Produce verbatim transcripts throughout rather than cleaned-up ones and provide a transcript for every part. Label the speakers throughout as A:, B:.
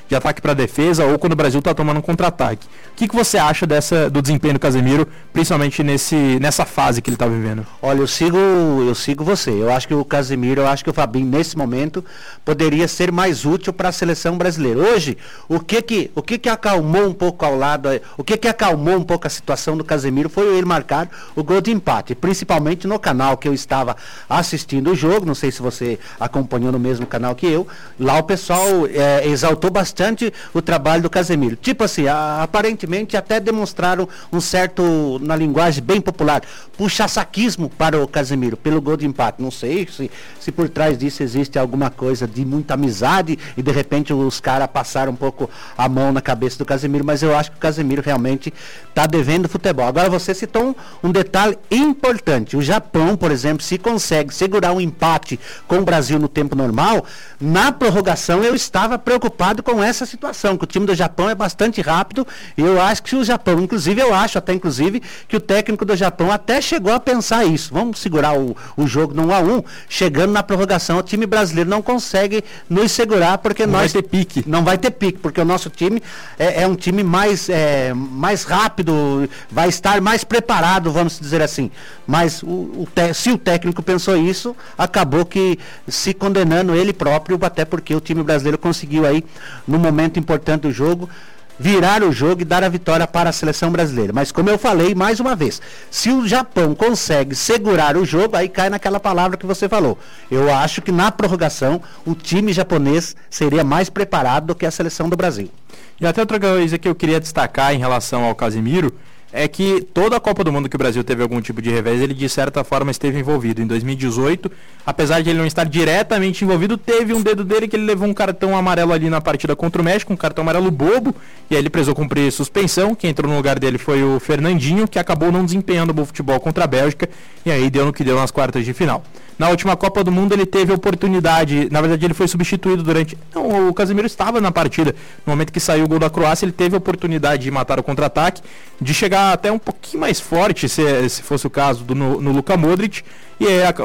A: de ataque para defesa ou quando o Brasil está tomando um contra-ataque. O que, que você acha dessa, do desempenho do Casemiro, principalmente nesse, nessa fase que ele está vivendo?
B: Olha, eu sigo, eu sigo você. Eu acho que o Casemiro, eu acho que o Fabinho, nesse momento, poderia ser mais útil para a seleção brasileira. Hoje, o que que, o que que acalmou um pouco ao lado, o que que acalmou um pouco a situação do Casemiro foi ele marcar o gol de empate, principalmente no canal que eu estava assistindo o jogo, não sei se você acompanhou no mesmo canal que eu, lá o pessoal é, exaltou bastante o trabalho do Casemiro. Tipo assim, a, aparentemente até demonstraram um certo, na linguagem bem popular, puxa-saquismo para o Casemiro, pelo gol de empate. Não sei se, se por trás disso existe alguma coisa de muita amizade e de repente os caras passaram um pouco a mão na cabeça do Casemiro, mas eu acho que o Casemiro realmente está devendo futebol. Agora você citou um, um detalhe importante. O Japão, por exemplo, se consegue segurar um empate com o Brasil no tempo normal, na prorrogação eu estava preocupado com essa situação, que o time do Japão é bastante rápido e eu acho que o Japão, inclusive eu acho até inclusive que o técnico do Japão até chegou a pensar isso, vamos segurar o, o jogo no um a um, chegando na prorrogação o time brasileiro não consegue nos segurar porque
A: não
B: nós...
A: vai ter pique.
B: Não vai ter pique, porque o nosso time é, é um time mais, é, mais rápido, vai estar mais preparado, vamos dizer assim, mas o, o te, se o técnico pensou isso, acabou que se condenando ele próprio, até porque o time brasileiro conseguiu aí, no momento importante do jogo, virar o jogo e dar a vitória para a seleção brasileira. Mas como eu falei mais uma vez, se o Japão consegue segurar o jogo, aí cai naquela palavra que você falou. Eu acho que na prorrogação o time japonês seria mais preparado do que a seleção do Brasil.
A: E até outra coisa que eu queria destacar em relação ao Casemiro é que toda a Copa do Mundo que o Brasil teve algum tipo de revés, ele de certa forma esteve envolvido. Em dois mil e dezoito, apesar de ele não estar diretamente envolvido, teve um dedo dele que ele levou um cartão amarelo ali na partida contra o México, um cartão amarelo bobo, e aí ele precisou cumprir suspensão. Quem entrou no lugar dele foi o Fernandinho, que acabou não desempenhando bom futebol contra a Bélgica, e aí deu no que deu nas quartas de final. Na última Copa do Mundo ele teve oportunidade, na verdade ele foi substituído durante... Não, o Casemiro estava na partida, no momento que saiu o gol da Croácia, ele teve a oportunidade de matar o contra-ataque, de chegar até um pouquinho mais forte, se, se fosse o caso, do, no, no Luka Modric, e aí a,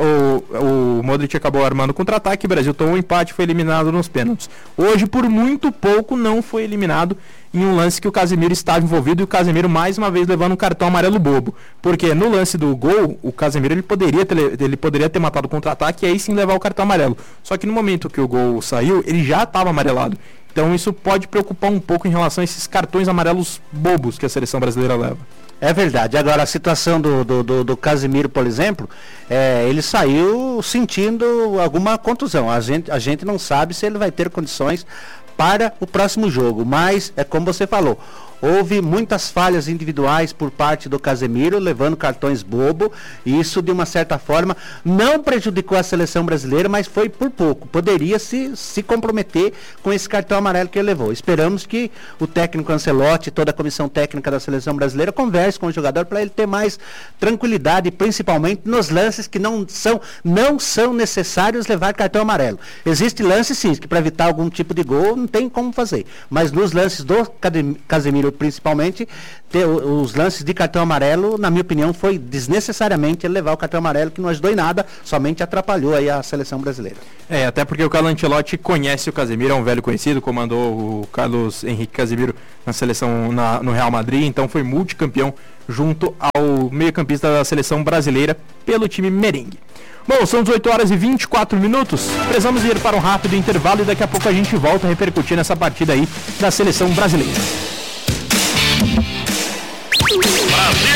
A: o, o Modric acabou armando o contra-ataque, o Brasil tomou um empate e foi eliminado nos pênaltis. Hoje, por muito pouco, não foi eliminado em um lance que o Casemiro estava envolvido, e o Casemiro mais uma vez levando um cartão amarelo bobo, porque no lance do gol, o Casemiro ele poderia ter, ele poderia ter matado o contra-ataque e aí sim levar o cartão amarelo, só que no momento que o gol saiu, ele já estava amarelado. Então isso pode preocupar um pouco em relação a esses cartões amarelos bobos que a seleção brasileira leva.
B: É verdade. Agora, a situação do, do, do, do Casemiro, por exemplo, é, ele saiu sentindo alguma contusão. A gente, a gente não sabe se ele vai ter condições para o próximo jogo, mas é como você falou, houve muitas falhas individuais por parte do Casemiro, levando cartões bobo, e isso de uma certa forma não prejudicou a seleção brasileira, mas foi por pouco, poderia se, se comprometer com esse cartão amarelo que ele levou. Esperamos que o técnico Ancelotti, toda a comissão técnica da seleção brasileira converse com o jogador para ele ter mais tranquilidade, principalmente nos lances que não são, não são necessários levar cartão amarelo. Existe lance sim, que para evitar algum tipo de gol não tem como fazer, mas nos lances do Casemiro principalmente, ter os lances de cartão amarelo, na minha opinião, foi desnecessariamente ele levar o cartão amarelo, que não ajudou em nada, somente atrapalhou aí a seleção brasileira.
A: É, até porque o Carlo Ancelotti conhece o Casemiro, é um velho conhecido, comandou o Carlos Henrique Casemiro na seleção na, no Real Madrid, então foi multicampeão junto ao meio-campista da seleção brasileira pelo time merengue. Bom, são dezoito horas e vinte e quatro minutos, precisamos ir para um rápido intervalo e daqui a pouco a gente volta a repercutir nessa partida aí da seleção brasileira.
C: Brasil!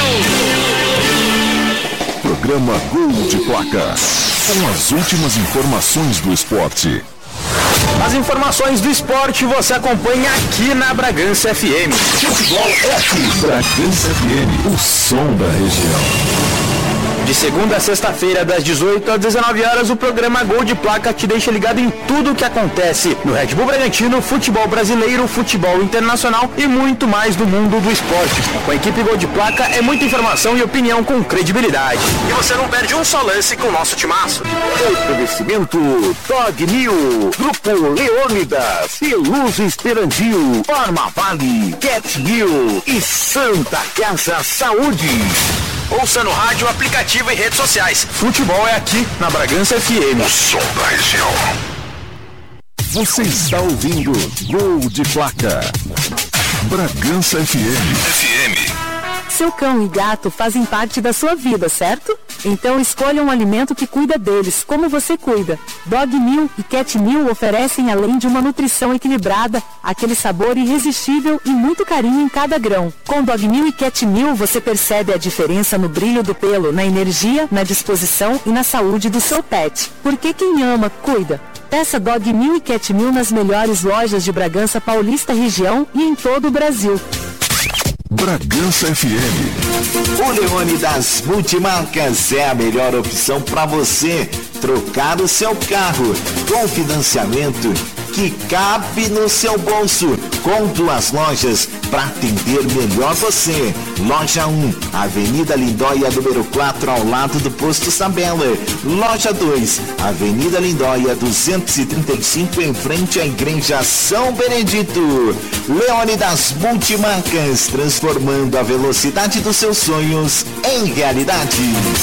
C: Programa Gol de Placa, com as últimas informações do esporte.
D: As informações do esporte você acompanha aqui na Bragança F M.
C: Futebol F, Bragança F M, o som da região.
D: De segunda a sexta-feira, das dezoito às dezenove horas, o programa Gol de Placa te deixa ligado em tudo o que acontece no Red Bull Bragantino, futebol brasileiro, futebol internacional e muito mais do mundo do esporte. Com a equipe Gol de Placa é muita informação e opinião com credibilidade. E você não perde um só lance com o nosso timaço.
C: Oferecimento Dog New, Grupo Leônidas, Peluz Esperandio, Forma Vale, Cat New e Santa Casa Saúde.
D: Ouça no rádio, aplicativo e redes sociais. Futebol é aqui na Bragança F M.
C: O som da região. Você está ouvindo Gol de Placa. Bragança F M. F M.
E: Seu cão e gato fazem parte da sua vida, certo? Então escolha um alimento que cuida deles, como você cuida. Dog Meal e Cat Meal oferecem, além de uma nutrição equilibrada, aquele sabor irresistível e muito carinho em cada grão. Com Dog Meal e Cat Meal você percebe a diferença no brilho do pelo, na energia, na disposição e na saúde do seu pet. Porque quem ama, cuida. Peça Dog Meal e Cat Meal nas melhores lojas de Bragança Paulista região e em todo o Brasil.
C: Bragança F M.
F: O Leônidas Multimarcas é a melhor opção para você trocar o seu carro com financiamento que cabe no seu bolso, com duas lojas para atender melhor você. Loja um, Avenida Lindóia, número quatro, ao lado do Posto Sabela. Loja dois, Avenida Lindóia, duzentos e trinta e cinco, em frente à Igreja São Benedito. Leônidas Multimarcas, transformando a velocidade dos seus sonhos em realidade.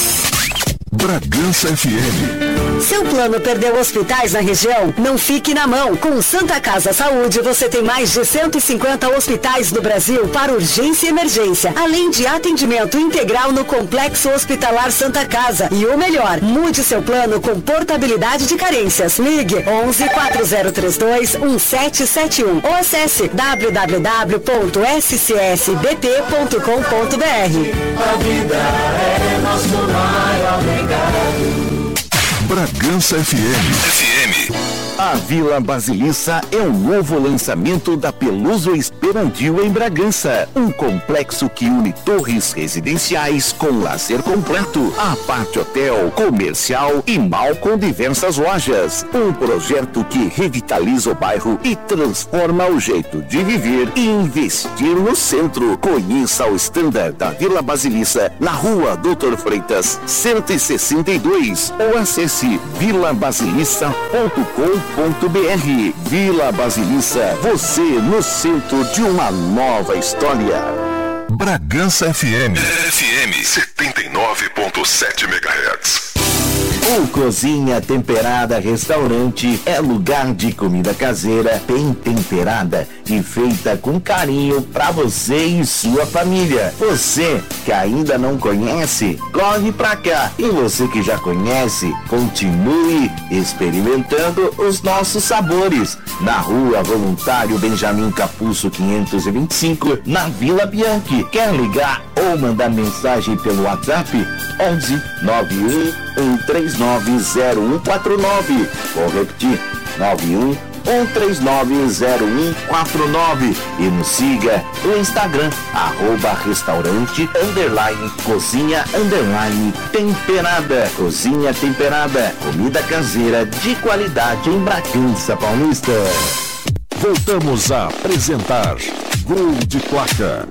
C: Bragança F M.
E: Seu plano perdeu hospitais na região? Não fique na mão. Com Santa Casa Saúde, você tem mais de cento e cinquenta hospitais no Brasil para urgência e emergência, além de atendimento integral no Complexo Hospitalar Santa Casa. E o melhor, mude seu plano com portabilidade de carências. Ligue onze, quatro zero três dois, um sete sete um ou acesse w w w ponto s c s b t ponto com ponto b r.
G: A vida é nosso maior legado.
C: Bragança F M. F M.
D: A Vila Basilissa é um novo lançamento da Peluso Esperantil em Bragança. Um complexo que une torres residenciais com lazer completo, a parte hotel, comercial e mall com diversas lojas. Um projeto que revitaliza o bairro e transforma o jeito de viver e investir no centro. Conheça o standard da Vila Basilissa na rua Doutor Freitas, cento e sessenta e dois, ou acesse vila basilissa ponto com ponto b r. Vila Basilissa, você no centro de uma nova história.
C: Bragança F M. F M setenta e nove ponto sete megahertz.
F: O Cozinha Temperada Restaurante é lugar de comida caseira, bem temperada e feita com carinho para você e sua família. Você que ainda não conhece, corre pra cá. E você que já conhece, continue experimentando os nossos sabores. Na Rua Voluntário Benjamin Capuzzo quinhentos e vinte e cinco, na Vila Bianchi. Quer ligar ou mandar mensagem pelo WhatsApp? onze, nove um um três nove zero um quatro nove. Vou repetir, nove um um três nove zero um quatro nove. E nos siga no Instagram, arroba restaurante, underline, cozinha, underline, temperada. Cozinha Temperada, comida caseira de qualidade em Bragança Paulista.
C: Voltamos a apresentar Gol de Placa.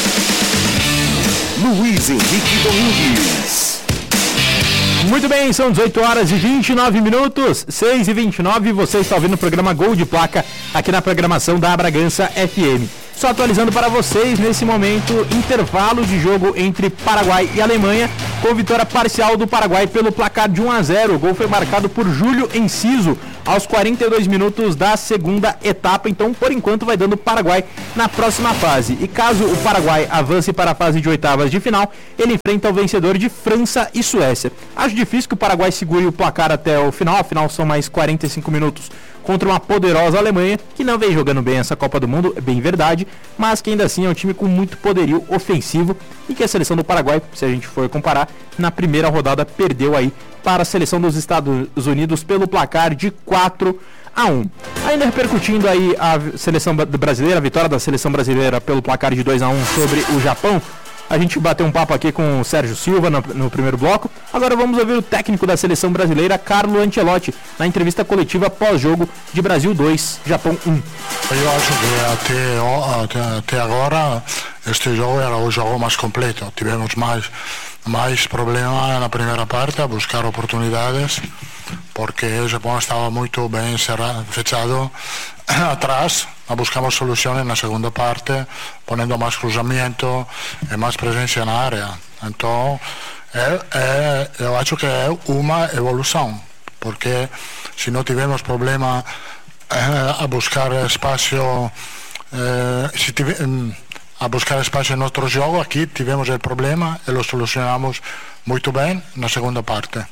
F: Luiz Henrique Domingues.
A: Muito bem, são dezoito horas e vinte e nove minutos, seis e vinte e nove, você está ouvindo o programa Gol de Placa aqui na programação da Bragança F M. Só atualizando para vocês, nesse momento, intervalo de jogo entre Paraguai e Alemanha, com vitória parcial do Paraguai pelo placar de um a zero. O gol foi marcado por Júlio Enciso aos quarenta e dois minutos da segunda etapa, então por enquanto vai dando Paraguai na próxima fase. E caso o Paraguai avance para a fase de oitavas de final, ele enfrenta o vencedor de França e Suécia. Acho difícil que o Paraguai segure o placar até o final, afinal são mais quarenta e cinco minutos contra uma poderosa Alemanha, que não vem jogando bem essa Copa do Mundo, é bem verdade, mas que ainda assim é um time com muito poderio ofensivo e que a seleção do Paraguai, se a gente for comparar, na primeira rodada perdeu aí para a seleção dos Estados Unidos pelo placar de quatro a um. Ainda repercutindo aí a seleção brasileira, a vitória da seleção brasileira pelo placar de dois a um sobre o Japão, a gente bateu um papo aqui com o Sérgio Silva no, no primeiro bloco. Agora vamos ouvir o técnico da seleção brasileira, Carlo Ancelotti, na entrevista coletiva pós-jogo de Brasil dois, Japão um.
H: Eu acho que até, até agora este jogo era o jogo mais completo. Tivemos mais, mais problemas na primeira parte a buscar oportunidades, porque o Japão estava muito bem cerrado, fechado atrás. Buscamos soluciones na segunda parte, ponendo mais cruzamento e mais presença na área. Então, é, é, eu acho que é uma evolução, porque se não tivemos problema a buscar espaço, eh, se tive, a buscar espaço em nosso jogo. Aqui tivemos o problema e lo solucionamos muito bem na segunda parte.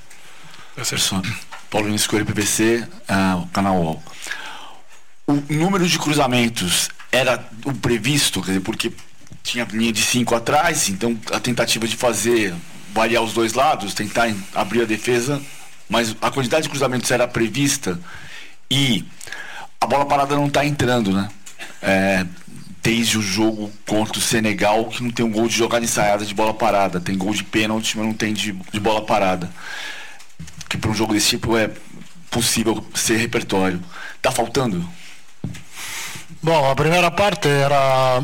I: Paulo Vinícius Coelho, P V C, uh, canal U O L. O número de cruzamentos era o previsto, quer dizer, porque tinha linha de cinco atrás, então a tentativa de fazer variar os dois lados, tentar abrir a defesa, mas a quantidade de cruzamentos era prevista e a bola parada não está entrando, né? É, desde o jogo contra o Senegal, que não tem um gol de jogada ensaiada de bola parada, tem gol de pênalti, mas não tem de, de bola parada. Que para um jogo desse tipo é possível ser repertório. Tá faltando?
H: Bom, a primeira parte era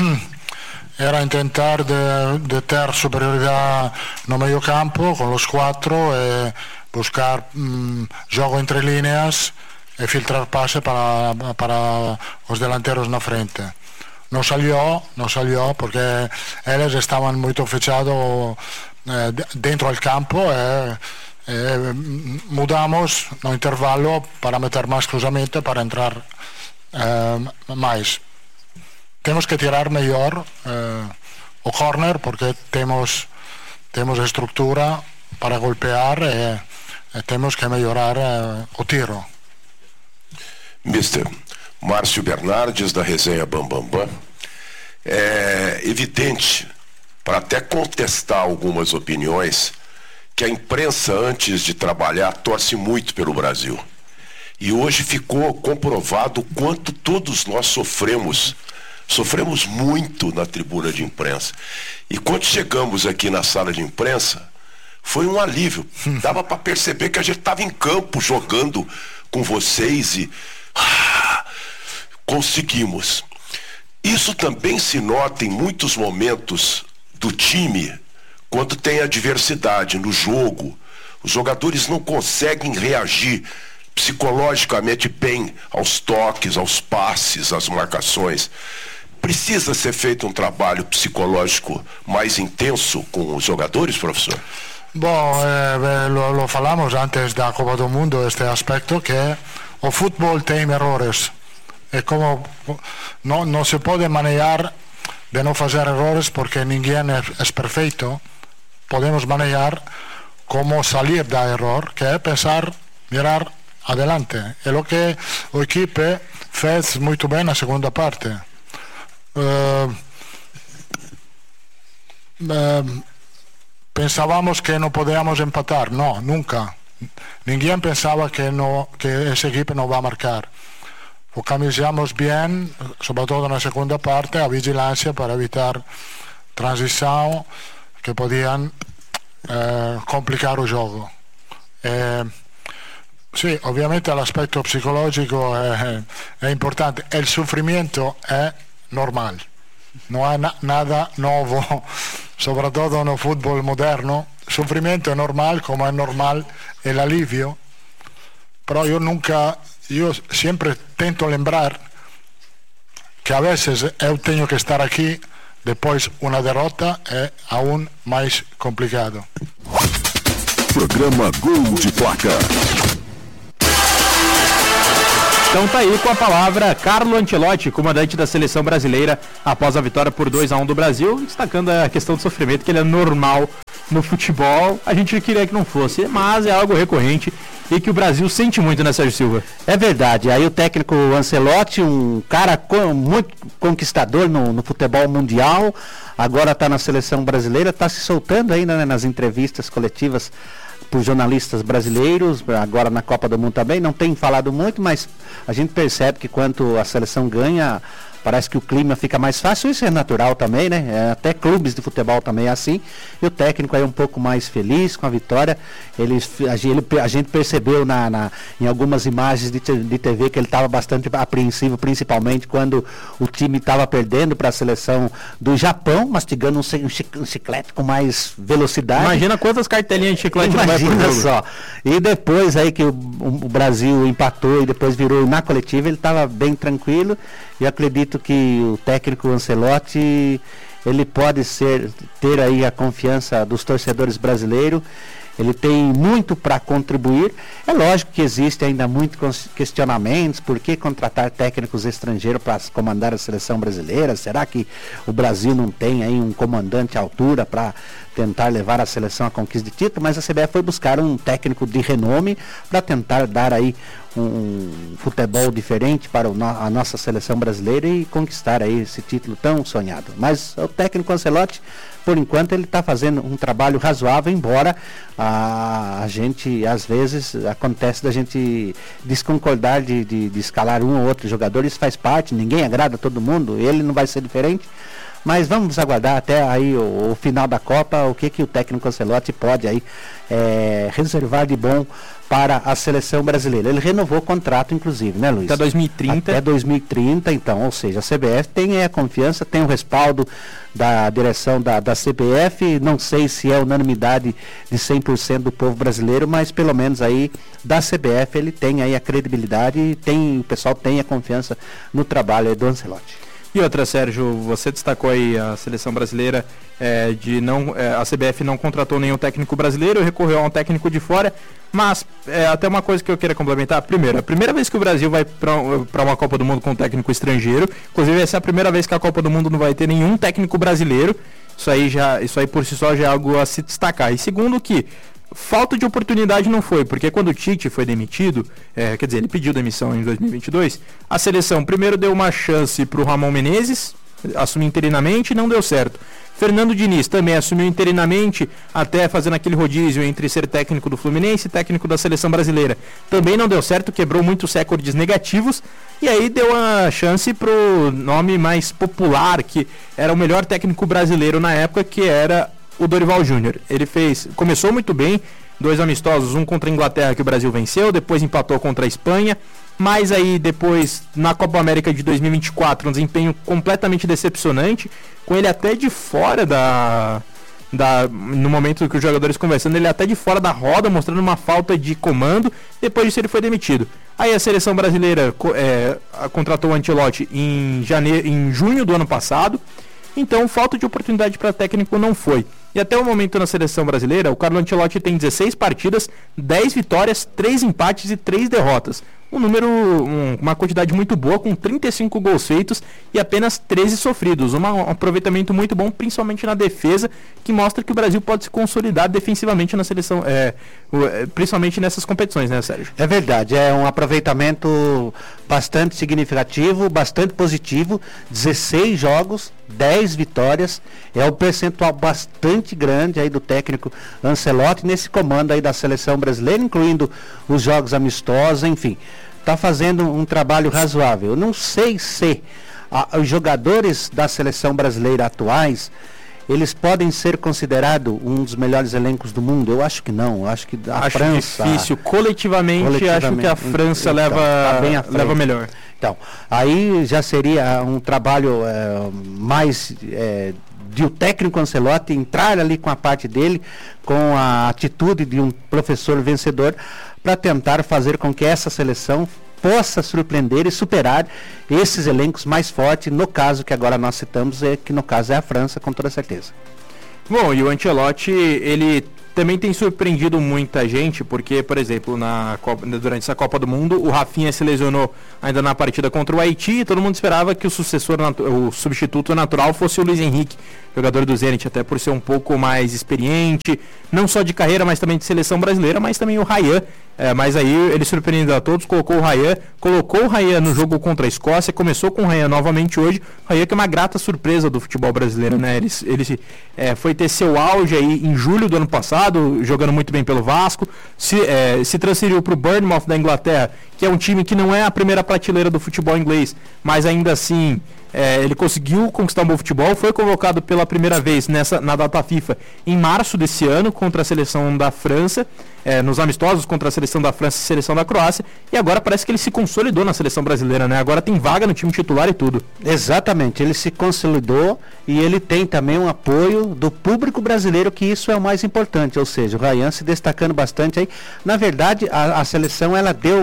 H: era tentar de, de ter superioridade no meio campo com os quatro e buscar um, jogo entre líneas e filtrar pase para, para os delanteros na frente. Não salió, não salió porque eles estavam muito fechados eh, dentro do campo e Eh, mudamos no intervalo para meter mais cruzamento, para entrar eh, mais. Temos que tirar melhor eh, o corner porque temos temos estrutura para golpear e, e temos que melhorar eh, o tiro.
J: mister Márcio Bernardes, da resenha Bam Bam Bam. É evidente, para até contestar algumas opiniões, que a imprensa, antes de trabalhar, torce muito pelo Brasil. E hoje ficou comprovado o quanto todos nós sofremos. Sofremos muito na tribuna de imprensa. E quando chegamos aqui na sala de imprensa, foi um alívio. Dava para perceber que a gente estava em campo, jogando com vocês e... Ah, conseguimos. Isso também se nota em muitos momentos do time, quando tem adversidade no jogo. Os jogadores não conseguem reagir psicologicamente bem aos toques, aos passes, às marcações. Precisa ser feito um trabalho psicológico mais intenso com os jogadores, professor?
H: Bom, eh, lo, lo falamos antes da Copa do Mundo, este aspecto, que o futebol tem errores. E como não, não se pode manejar de não fazer errores porque ninguém é, é perfeito, podemos manejar como salir da error, que é pensar, mirar adelante. É o que o equipe fez muito bem na segunda parte. Uh, uh, pensávamos que não podíamos empatar. Não, nunca. Ninguém pensava que, no, que essa equipe não vai marcar. Focalizamos bem, sobretudo na segunda parte, a vigilância para evitar transição que podiam eh, complicar o jogo. Eh, sì, ovviamente l'aspetto psicologico è, è importante e il soffrimento è normale, non è na- nada nuovo, soprattutto nel football moderno. Il soffrimento è normale, come è normale l'alivio, però io nunca, io sempre tento lembrar che a veces eu tenho que estar aqui. Depois, uma derrota é aún mais complicado.
C: Programa Gol de Placa.
A: Então tá aí com a palavra Carlo Ancelotti, comandante da seleção brasileira, após a vitória por dois a um do Brasil, destacando a questão do sofrimento, que ele é normal no futebol. A gente queria que não fosse, mas é algo recorrente e que o Brasil sente muito, né, Sérgio Silva?
B: É verdade. Aí o técnico Ancelotti, um cara co- muito conquistador no, no futebol mundial, agora está na seleção brasileira, está se soltando ainda, né, nas entrevistas coletivas por jornalistas brasileiros, agora na Copa do Mundo também. Não tem falado muito, mas a gente percebe que quando a seleção ganha, parece que o clima fica mais fácil. Isso é natural também, né? É, até clubes de futebol também é assim. E o técnico aí um pouco mais feliz com a vitória. Ele, a, ele, a gente percebeu na, na, em algumas imagens de, de T V que ele estava bastante apreensivo, principalmente quando o time estava perdendo para a seleção do Japão, mastigando um, um chiclete com mais velocidade.
A: Imagina quantas cartelinhas de chiclete não vai pro
B: Imagina
A: jogo.
B: só. E depois aí que o, o Brasil empatou e depois virou na coletiva, ele estava bem tranquilo. E acredito que o técnico Ancelotti, ele pode ser, ter aí a confiança dos torcedores brasileiros ele tem muito para contribuir. É lógico que existe ainda muitos questionamentos, por que contratar técnicos estrangeiros para comandar a seleção brasileira? Será que o Brasil não tem aí um comandante à altura para tentar levar a seleção à conquista de título? Mas a C B F foi buscar um técnico de renome para tentar dar aí um futebol diferente para o no, a nossa seleção brasileira e conquistar aí esse título tão sonhado. Mas o técnico Ancelotti, por enquanto, ele está fazendo um trabalho razoável, embora a, a gente, às vezes, acontece da gente desconcordar de, de, de escalar um ou outro jogador. Isso faz parte, ninguém agrada a todo mundo, ele não vai ser diferente. Mas vamos aguardar até aí o, o final da Copa, o que, que o técnico Ancelotti pode aí é, reservar de bom para a seleção brasileira. Ele renovou o contrato, inclusive, né, Luiz?
A: Até dois mil e trinta.
B: Até dois mil e trinta, então, ou seja, a C B F tem é, a confiança, tem o respaldo da direção da, da C B F, não sei se é unanimidade de cem por cento do povo brasileiro, mas pelo menos aí da C B F ele tem aí a credibilidade e tem, o pessoal tem a confiança no trabalho do Ancelotti.
A: E outra, Sérgio, você destacou aí a seleção brasileira, é, de não, é, a C B F não contratou nenhum técnico brasileiro, recorreu a um técnico de fora, mas é, até uma coisa que eu queria complementar. Primeiro, a primeira vez que o Brasil vai para uma Copa do Mundo com um técnico estrangeiro, inclusive essa é a primeira vez que a Copa do Mundo não vai ter nenhum técnico brasileiro, isso aí, já, isso aí por si só já é algo a se destacar. E segundo que falta de oportunidade não foi, porque quando o Tite foi demitido, é, quer dizer, ele pediu demissão em dois mil e vinte e dois, a seleção primeiro deu uma chance para o Ramon Menezes assumir interinamente e não deu certo. Fernando Diniz também assumiu interinamente, até fazendo aquele rodízio entre ser técnico do Fluminense e técnico da seleção brasileira. Também não deu certo, quebrou muitos recordes negativos, e aí deu a chance pro nome mais popular, que era o melhor técnico brasileiro na época, que era o Dorival Júnior. Ele fez, começou muito bem, dois amistosos, um contra a Inglaterra que o Brasil venceu, depois empatou contra a Espanha, mas aí depois na Copa América de dois mil e vinte e quatro um desempenho completamente decepcionante, com ele até de fora da, da no momento que os jogadores conversando, ele até de fora da roda, mostrando uma falta de comando. Depois disso ele foi demitido. Aí a seleção brasileira é, contratou o Ancelotti em, janeiro, em junho do ano passado. Então, falta de oportunidade para técnico não foi. E até o momento na seleção brasileira, o Carlo Ancelotti tem dezesseis partidas, dez vitórias, três empates e três derrotas. Um número, um, uma quantidade muito boa, com trinta e cinco gols feitos e apenas treze sofridos. Uma, um aproveitamento muito bom, principalmente na defesa, que mostra que o Brasil pode se consolidar defensivamente na seleção, é, principalmente nessas competições, né, Sérgio?
B: É verdade, é um aproveitamento bastante significativo, bastante positivo, dezesseis jogos, dez vitórias, é um percentual bastante grande aí do técnico Ancelotti nesse comando aí da seleção brasileira, incluindo os jogos amistosos, enfim, está fazendo um trabalho razoável. Eu não sei se a, os jogadores da seleção brasileira atuais, eles podem ser considerados um dos melhores elencos do mundo? Eu acho que não, eu acho que a
A: acho
B: França...
A: difícil, coletivamente, coletivamente acho que a França então, leva, tá bem à leva melhor.
B: Então, aí já seria um trabalho é, mais é, de o técnico Ancelotti entrar ali com a parte dele, com a atitude de um professor vencedor, para tentar fazer com que essa seleção possa surpreender e superar esses elencos mais fortes, no caso que agora nós citamos, é, que no caso é a França, com toda certeza.
A: Bom, e o Ancelotti, ele também tem surpreendido muita gente, porque, por exemplo, na Copa, durante essa Copa do Mundo, o Rafinha se lesionou ainda na partida contra o Haiti, e todo mundo esperava que o sucessor, o substituto natural fosse o Luiz Henrique, jogador do Zenit, até por ser um pouco mais experiente, não só de carreira, mas também de seleção brasileira, mas também o Ryan. É, mas aí ele surpreendeu a todos, colocou o Ryan, colocou o Ryan no jogo contra a Escócia, começou com o Ryan novamente hoje. O Ryan que é uma grata surpresa do futebol brasileiro, né? Ele, ele é, foi ter seu auge aí em julho do ano passado, jogando muito bem pelo Vasco, se, é, se transferiu para o Bournemouth da Inglaterra, que é um time que não é a primeira prateleira do futebol inglês, mas ainda assim... É, ele conseguiu conquistar um bom futebol, foi convocado pela primeira vez nessa, na data FIFA em março desse ano contra a seleção da França, é, nos amistosos contra a seleção da França e a seleção da Croácia, e agora parece que ele se consolidou na seleção brasileira, né? Agora tem vaga no time titular e tudo.
B: Exatamente, ele se consolidou e ele tem também um apoio do público brasileiro, que isso é o mais importante, ou seja, o Ryan se destacando bastante aí. Na verdade, a, a seleção ela deu uma melhorada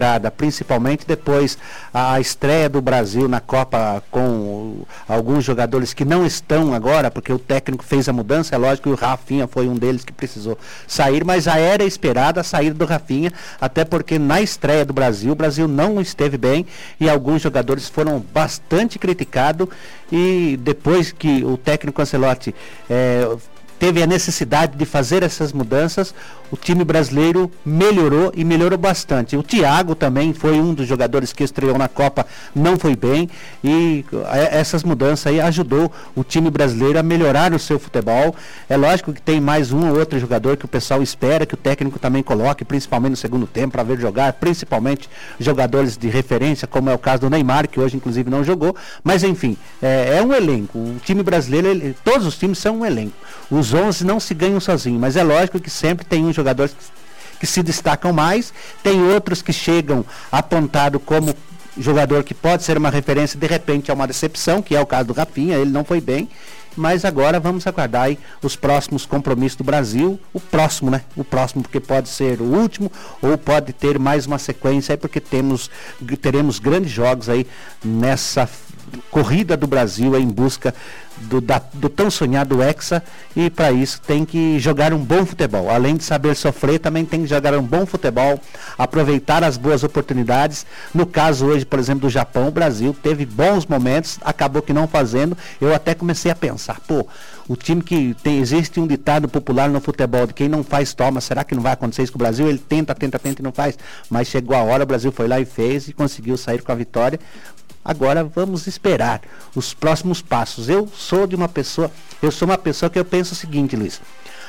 B: esperada, principalmente depois a estreia do Brasil na Copa com alguns jogadores que não estão agora, porque o técnico fez a mudança, é lógico que o Rafinha foi um deles que precisou sair, mas já era esperada a saída do Rafinha, até porque na estreia do Brasil, o Brasil não esteve bem e alguns jogadores foram bastante criticados, e depois que o técnico Ancelotti é, teve a necessidade de fazer essas mudanças, o time brasileiro melhorou e melhorou bastante. O Thiago também foi um dos jogadores que estreou na Copa, não foi bem, e essas mudanças aí ajudou o time brasileiro a melhorar o seu futebol. É lógico que tem mais um ou outro jogador que o pessoal espera que o técnico também coloque, principalmente no segundo tempo, para ver jogar, principalmente jogadores de referência, como é o caso do Neymar, que hoje inclusive não jogou, mas enfim, é, é um elenco. O time brasileiro, ele, todos os times são um elenco. Os onze não se ganham sozinhos, mas é lógico que sempre tem um jogadores que, que se destacam mais, tem outros que chegam apontado como jogador que pode ser uma referência, de repente é uma decepção, que é o caso do Rafinha, ele não foi bem, mas agora vamos aguardar aí os próximos compromissos do Brasil, o próximo, né? O próximo, porque pode ser o último, ou pode ter mais uma sequência aí, porque temos, teremos grandes jogos aí nessa corrida do Brasil em busca do, da, do tão sonhado Hexa, e para isso tem que jogar um bom futebol. Além de saber sofrer, também tem que jogar um bom futebol, aproveitar as boas oportunidades. No caso hoje, por exemplo, do Japão, o Brasil teve bons momentos, acabou que não fazendo. Eu até comecei a pensar, pô, o time que tem, existe um ditado popular no futebol de quem não faz toma, será que não vai acontecer isso com o Brasil? Ele tenta, tenta, tenta e não faz, mas chegou a hora, o Brasil foi lá e fez e conseguiu sair com a vitória. Agora vamos esperar os próximos passos. Eu sou de uma pessoa, eu sou uma pessoa que eu penso o seguinte, Luiz.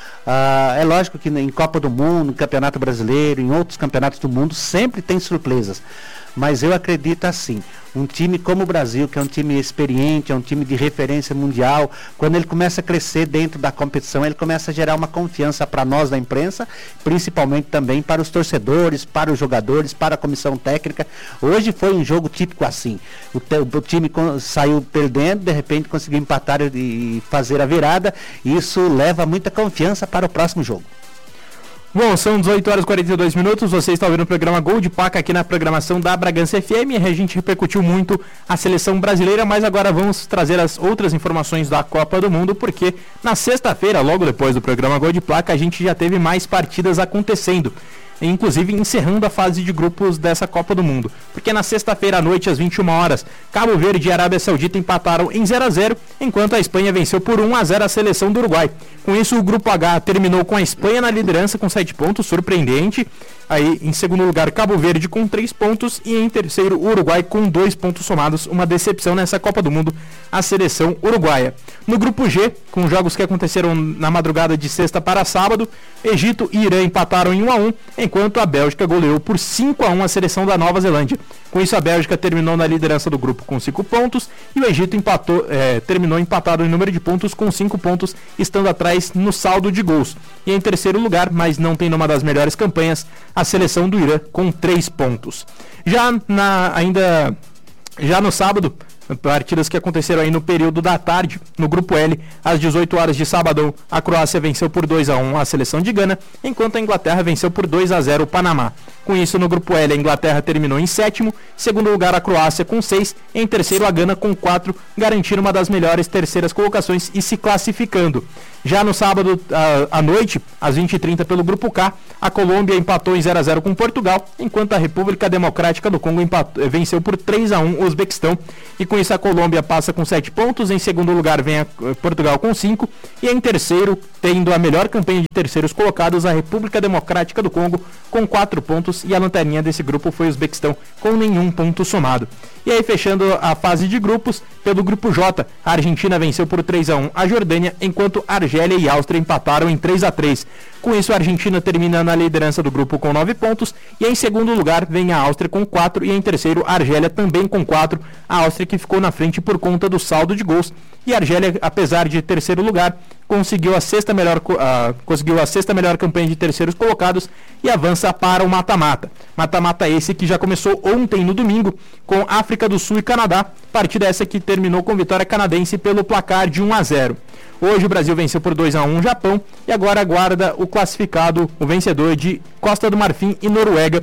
B: Ah, é lógico que em Copa do Mundo, em Campeonato Brasileiro, em outros campeonatos do mundo, sempre tem surpresas. Mas eu acredito assim, um time como o Brasil, que é um time experiente, é um time de referência mundial, quando ele começa a crescer dentro da competição, ele começa a gerar uma confiança para nós da imprensa, principalmente também para os torcedores, para os jogadores, para a comissão técnica. Hoje foi um jogo típico assim, o, te, o time con- saiu perdendo, de repente conseguiu empatar e fazer a virada, e isso leva muita confiança para o próximo jogo.
A: Bom, são dezoito horas e quarenta e dois minutos, você está ouvindo o programa Gol de Placa aqui na programação da Bragança F M. A gente repercutiu muito a seleção brasileira, mas agora vamos trazer as outras informações da Copa do Mundo, porque na sexta-feira, logo depois do programa Gol de Placa, a gente já teve mais partidas acontecendo, inclusive encerrando a fase de grupos dessa Copa do Mundo, porque na sexta-feira à noite, às vinte e uma horas, Cabo Verde e Arábia Saudita empataram em zero a zero, enquanto a Espanha venceu por um a zero a seleção do Uruguai. Com isso, o grupo H terminou com a Espanha na liderança com sete pontos, surpreendente. Aí, em segundo lugar, Cabo Verde com três pontos e em terceiro, o Uruguai com dois pontos somados. Uma decepção nessa Copa do Mundo, a seleção uruguaia. No grupo G, com jogos que aconteceram na madrugada de sexta para sábado, Egito e Irã empataram em um a um, enquanto a Bélgica goleou por cinco a um a seleção da Nova Zelândia. Com isso, a Bélgica terminou na liderança do grupo com cinco pontos e o Egito empatou, é, terminou empatado em número de pontos com cinco pontos, estando atrás no saldo de gols. E em terceiro lugar, mas não tem numa das melhores campanhas, a seleção do Irã com três pontos. Já na, ainda já no sábado, partidas que aconteceram aí no período da tarde, no grupo L, às dezoito horas de sabadão, a Croácia venceu por dois a um a seleção de Gana, enquanto a Inglaterra venceu por dois a zero o Panamá. Com isso, no grupo L, a Inglaterra terminou em sétimo, segundo lugar a Croácia com seis, em terceiro a Gana com quatro, garantindo uma das melhores terceiras colocações e se classificando. Já no sábado à noite, às vinte e trinta, pelo grupo K, a Colômbia empatou em zero a zero com Portugal, enquanto a República Democrática do Congo empatou, venceu por três a um o Uzbequistão, e com isso a Colômbia passa com sete pontos, em segundo lugar vem a Portugal com cinco, e em terceiro, tendo a melhor campanha de terceiros colocados, a República Democrática do Congo com quatro pontos, e a lanterninha desse grupo foi o Uzbequistão com nenhum ponto somado. E aí, fechando a fase de grupos, pelo grupo J, a Argentina venceu por três a um a Jordânia, enquanto Argélia e Áustria empataram em três a três. Com isso, a Argentina termina na liderança do grupo com nove pontos, e em segundo lugar vem a Áustria com quatro, e em terceiro a Argélia também com quatro, a Áustria que ficou na frente por conta do saldo de gols. E a Argélia, apesar de terceiro lugar, conseguiu a sexta melhor, uh, conseguiu a sexta melhor campanha de terceiros colocados e avança para o mata-mata. Mata-mata esse que já começou ontem no domingo com África do Sul e Canadá, partida essa que terminou com vitória canadense pelo placar de um a zero. Hoje o Brasil venceu por dois a um o Japão e agora aguarda o classificado, o vencedor de Costa do Marfim e Noruega,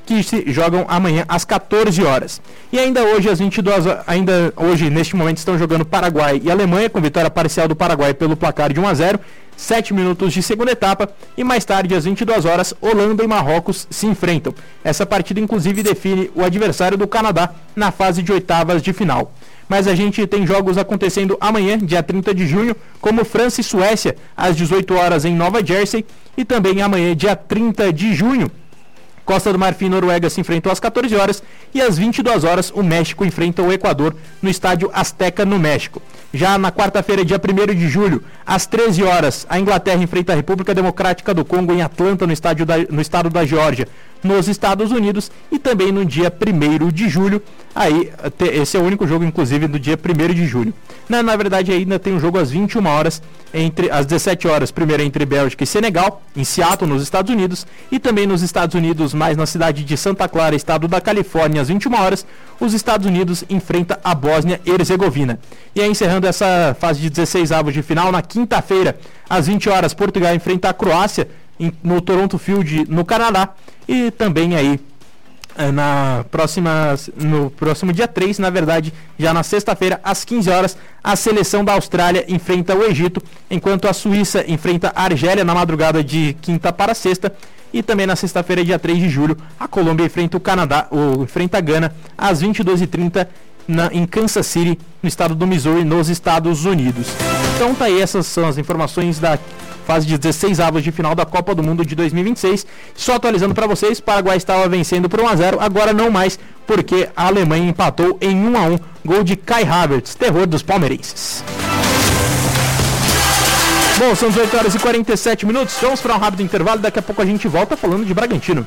A: que se jogam amanhã às quatorze horas. E ainda hoje, às vinte e duas horas, ainda hoje, neste momento, estão jogando Paraguai e Alemanha, com vitória parcial do Paraguai pelo placar de um a zero, sete minutos de segunda etapa, e mais tarde, às vinte e duas horas, Holanda e Marrocos se enfrentam. Essa partida, inclusive, define o adversário do Canadá na fase de oitavas de final. Mas a gente tem jogos acontecendo amanhã, dia trinta de junho, como França e Suécia, às dezoito horas em Nova Jersey, e também amanhã, dia trinta de junho, Costa do Marfim e Noruega se enfrentam às quatorze horas, e às vinte e duas horas o México enfrenta o Equador no estádio Azteca, no México. Já na quarta-feira, dia primeiro de julho, às treze horas, a Inglaterra enfrenta a República Democrática do Congo em Atlanta, no, estádio da, no estado da Geórgia, nos Estados Unidos, e também no dia primeiro de julho, aí esse é o único jogo, inclusive, do dia primeiro de julho. Na, na verdade, ainda tem um jogo às vinte e uma horas, entre às dezessete horas, primeiro entre Bélgica e Senegal, em Seattle, nos Estados Unidos, e também nos Estados Unidos, mais na cidade de Santa Clara, estado da Califórnia, às vinte e uma horas, os Estados Unidos enfrenta a Bósnia e Herzegovina. E aí, encerrando essa fase de dezesseis avos de final, na quinta-feira, às vinte horas, Portugal enfrenta a Croácia em, no Toronto Field, no Canadá, e também aí na próxima, no próximo dia três, na verdade, já na sexta-feira, às quinze horas, a seleção da Austrália enfrenta o Egito, enquanto a Suíça enfrenta a Argélia na madrugada de quinta para sexta, e também na sexta-feira, dia três de julho, a Colômbia enfrenta o Canadá, ou enfrenta a Gana, às vinte e duas e trinta, na, em Kansas City, no estado do Missouri, nos Estados Unidos. Então tá aí, essas são as informações da fase de dezesseis avos de final da Copa do Mundo de dois mil e vinte e seis. Só atualizando para vocês, o Paraguai estava vencendo por um a zero, agora não mais, porque a Alemanha empatou em um a um, gol de Kai Havertz, terror dos palmeirenses. Bom, são dezoito horas e quarenta e sete minutos, vamos para um rápido intervalo, daqui a pouco a gente volta falando de Bragantino.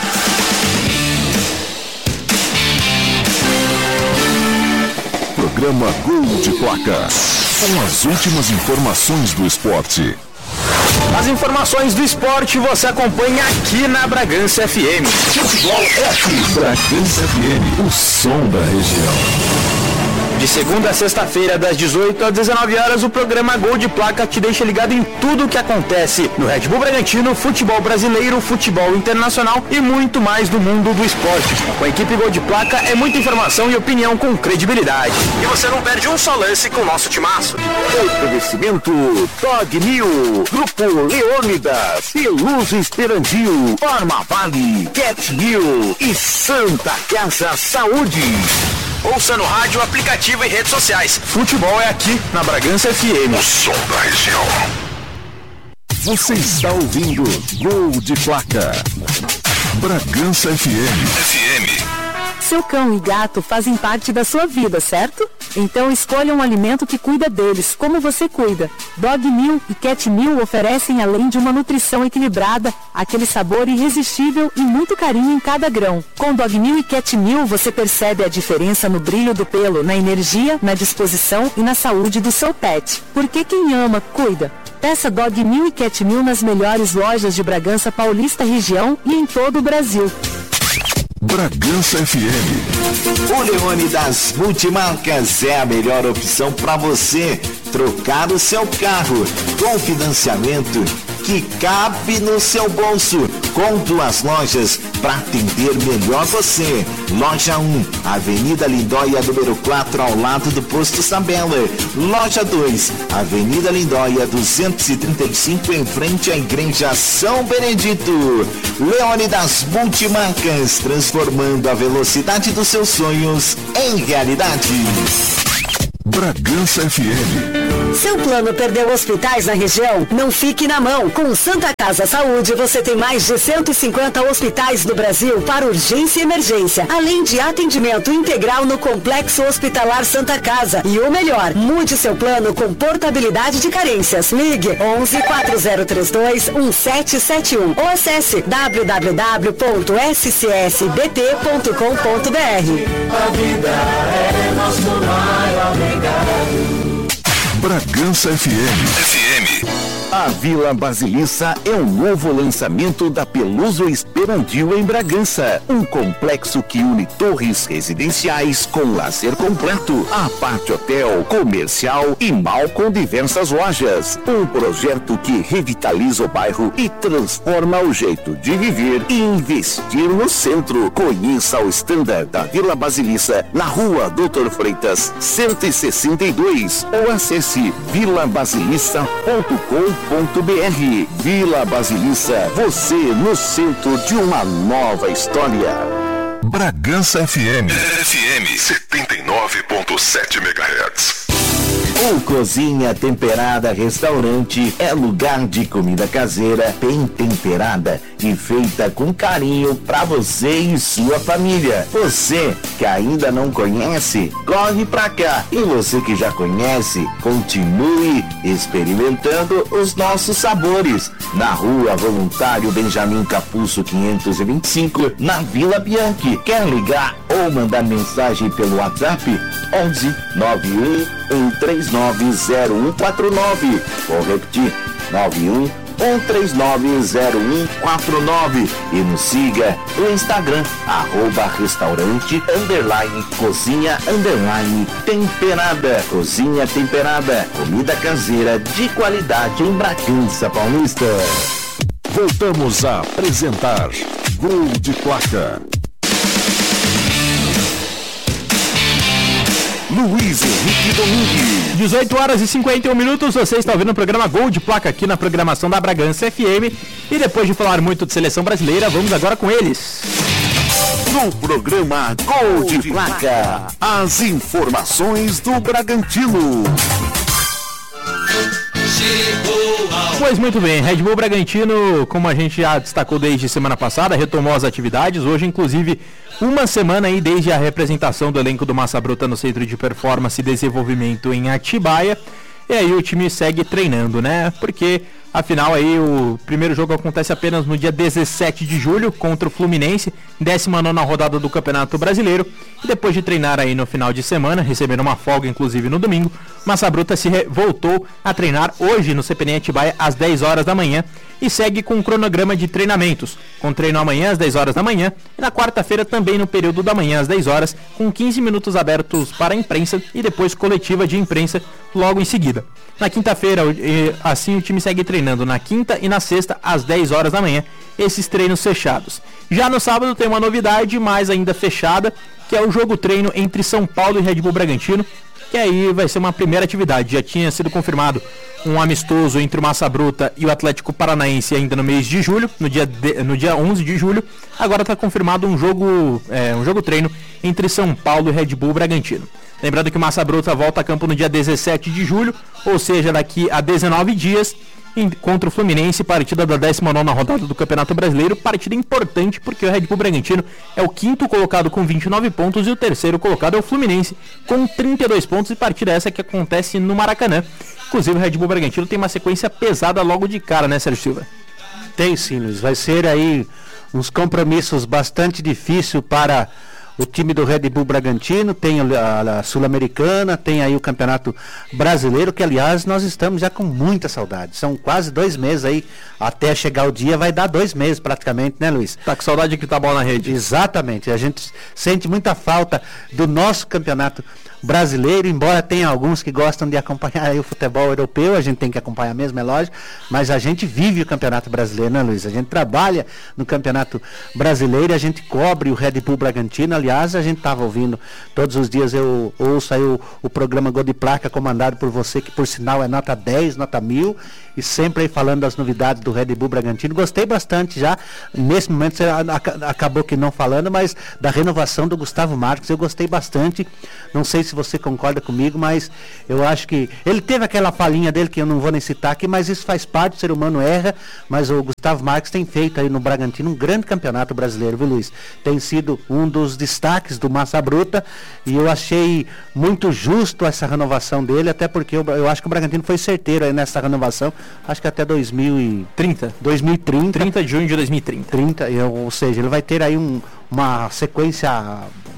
C: Programa Gol de Placa, com as últimas informações do esporte.
D: As informações do esporte você acompanha aqui na Bragança F M.
C: Futebol é aqui. Bragança F M, o som da região.
D: De segunda a sexta-feira, das dezoito às dezenove horas, o programa Gol de Placa te deixa ligado em tudo o que acontece no Red Bull Bragantino, futebol brasileiro, futebol internacional e muito mais do mundo do esporte. Com a equipe Gol de Placa é muita informação e opinião com credibilidade. E você não perde um só lance com o nosso timaço.
F: Oferecimento Dog Mil, Grupo Leônidas, Peluso Esperandil, Forma Vale, Cat Mil e Santa Casa Saúde.
D: Ouça no rádio, aplicativo e redes sociais. Futebol é aqui na Bragança F M.
C: O som da região. Você está ouvindo Gol de Placa. Bragança F M. F M.
E: Seu cão e gato fazem parte da sua vida, certo? Então escolha um alimento que cuida deles, como você cuida. Dog Mil e Cat Mil oferecem, além de uma nutrição equilibrada, aquele sabor irresistível e muito carinho em cada grão. Com Dog Mil e Cat Mil você percebe a diferença no brilho do pelo, na energia, na disposição e na saúde do seu pet. Porque quem ama, cuida. Peça Dog Mil e Cat Mil nas melhores lojas de Bragança Paulista região e em todo o Brasil.
C: Bragança F M.
F: O Leônidas Multimarcas é a melhor opção para você trocar o seu carro com financiamento que cabe no seu bolso, com duas lojas para atender melhor você. Loja um, Avenida Lindóia, número quatro, ao lado do Posto Sabela. Loja dois, Avenida Lindóia, duzentos e trinta e cinco, em frente à Igreja São Benedito. Leônidas Multimarcas, transformando a velocidade dos seus sonhos em realidade.
C: Bragança F M.
K: Seu plano perdeu hospitais na região? Não fique na mão. Com Santa Casa Saúde, você tem mais de cento e cinquenta hospitais no Brasil para urgência e emergência, além de atendimento integral no Complexo Hospitalar Santa Casa. E o melhor, mude seu plano com portabilidade de carências. Ligue onze, quatro zero três dois, um sete sete um ou acesse w w w ponto s c s b t ponto com ponto b r.
G: A vida é nosso maior legado.
C: Bragança F M. F M.
F: A Vila Basilissa é um novo lançamento da Pelé. Peluso Esperantil em Bragança. Um complexo que une torres residenciais com lazer completo, aparte hotel, comercial e mall com diversas lojas. Um projeto que revitaliza o bairro e transforma o jeito de viver e investir no centro. Conheça o standard da Vila Basilissa na rua Doutor Freitas cento e sessenta e dois ou acesse vila basilissa ponto com ponto br. Vila Basilissa, você no centro de uma nova história.
C: Bragança F M. F M setenta e nove ponto sete megahertz.
F: O Cozinha Temperada Restaurante é lugar de comida caseira, bem temperada e feita com carinho para você e sua família. Você que ainda não conhece, corre pra cá. E você que já conhece, continue experimentando os nossos sabores. Na Rua Voluntário Benjamin Capuzzo quinhentos e vinte e cinco, na Vila Bianchi. Quer ligar ou mandar mensagem pelo WhatsApp? onze nove um um três nove zero um quatro nove. Vou repetir, nove um um três nove zero um quatro nove. E nos siga no Instagram, arroba restaurante, underline, cozinha, underline, temperada. Cozinha Temperada, comida caseira de qualidade em Bragança Paulista.
C: Voltamos a apresentar Gol de Placa. Luiz Henrique Domingues.
A: dezoito horas e cinquenta e um minutos, você está ouvindo o programa Gol de Placa aqui na programação da Bragança F M. E depois de falar muito de seleção brasileira, vamos agora com eles.
C: No programa Gol de Placa, as informações do Bragantino.
A: Pois muito bem, Red Bull Bragantino, como a gente já destacou desde semana passada, retomou as atividades, hoje inclusive uma semana aí desde a representação do elenco do Massa Bruta no Centro de Performance e Desenvolvimento em Atibaia, e aí o time segue treinando, né, porque afinal aí o primeiro jogo acontece apenas no dia dezessete de julho contra o Fluminense, décima nona rodada do Campeonato Brasileiro, e depois de treinar aí no final de semana, recebendo uma folga inclusive no domingo, Massa Bruta se re- voltou a treinar hoje no C P N Atibaia às dez horas da manhã e segue com um cronograma de treinamentos, com treino amanhã às dez horas da manhã e na quarta-feira também no período da manhã às dez horas, com quinze minutos abertos para a imprensa e depois coletiva de imprensa logo em seguida. Na quinta-feira, assim o time segue treinando na quinta e na sexta às dez horas da manhã, esses treinos fechados. Já no sábado tem uma novidade, mais ainda fechada, que é o jogo treino entre São Paulo e Red Bull Bragantino, que aí vai ser uma primeira atividade. Já tinha sido confirmado um amistoso entre o Massa Bruta e o Atlético Paranaense ainda no mês de julho, no dia, de, no dia onze de julho. Agora está confirmado um jogo, é, um jogo treino entre São Paulo e Red Bull Bragantino. Lembrando que o Massa Bruta volta a campo no dia dezessete de julho, ou seja, daqui a dezenove dias, em, contra o Fluminense, partida da décima nona rodada do Campeonato Brasileiro. Partida importante porque o Red Bull Bragantino é o quinto colocado com vinte e nove pontos e o terceiro colocado é o Fluminense com trinta e dois pontos, e partida essa que acontece no Maracanã. Inclusive o Red Bull Bragantino tem uma sequência pesada logo de cara, né, Sérgio Silva?
B: Tem sim, Luiz. Vai ser aí uns compromissos bastante difíceis para o time do Red Bull Bragantino. Tem a, a Sul-Americana, tem aí o Campeonato Brasileiro, que aliás nós estamos já com muita saudade. São quase dois meses aí, até chegar o dia vai dar dois meses praticamente, né, Luiz?
A: Tá com saudade de gritar bola na rede.
B: Exatamente, a gente sente muita falta do nosso Campeonato Brasileiro, embora tenha alguns que gostam de acompanhar aí o futebol europeu, a gente tem que acompanhar mesmo, é lógico, mas a gente vive o Campeonato Brasileiro, né, Luiz? A gente trabalha no Campeonato Brasileiro, a gente cobre o Red Bull Bragantino. Aliás, a gente estava ouvindo, todos os dias eu ouço aí o, o programa Gol de Placa, comandado por você, que por sinal é nota dez, nota mil, e sempre aí falando das novidades do Red Bull Bragantino. Gostei bastante já, nesse momento você a, acabou que não falando, mas da renovação do Gustavo Marques, eu gostei bastante. Não sei se você concorda comigo, mas eu acho que ele teve aquela falinha dele que eu não vou nem citar aqui, mas isso faz parte, o ser humano erra, mas o Gustavo Marques tem feito aí no Bragantino um grande campeonato brasileiro, viu, Luiz? Tem sido um dos destaques do Massa Bruta, e eu achei muito justo essa renovação dele, até porque eu, eu acho que o Bragantino foi certeiro aí nessa renovação, acho que até dois mil e trinta. dois mil e trinta.
A: trinta de junho de dois mil e trinta.
B: trinta, ou seja, ele vai ter aí um, uma sequência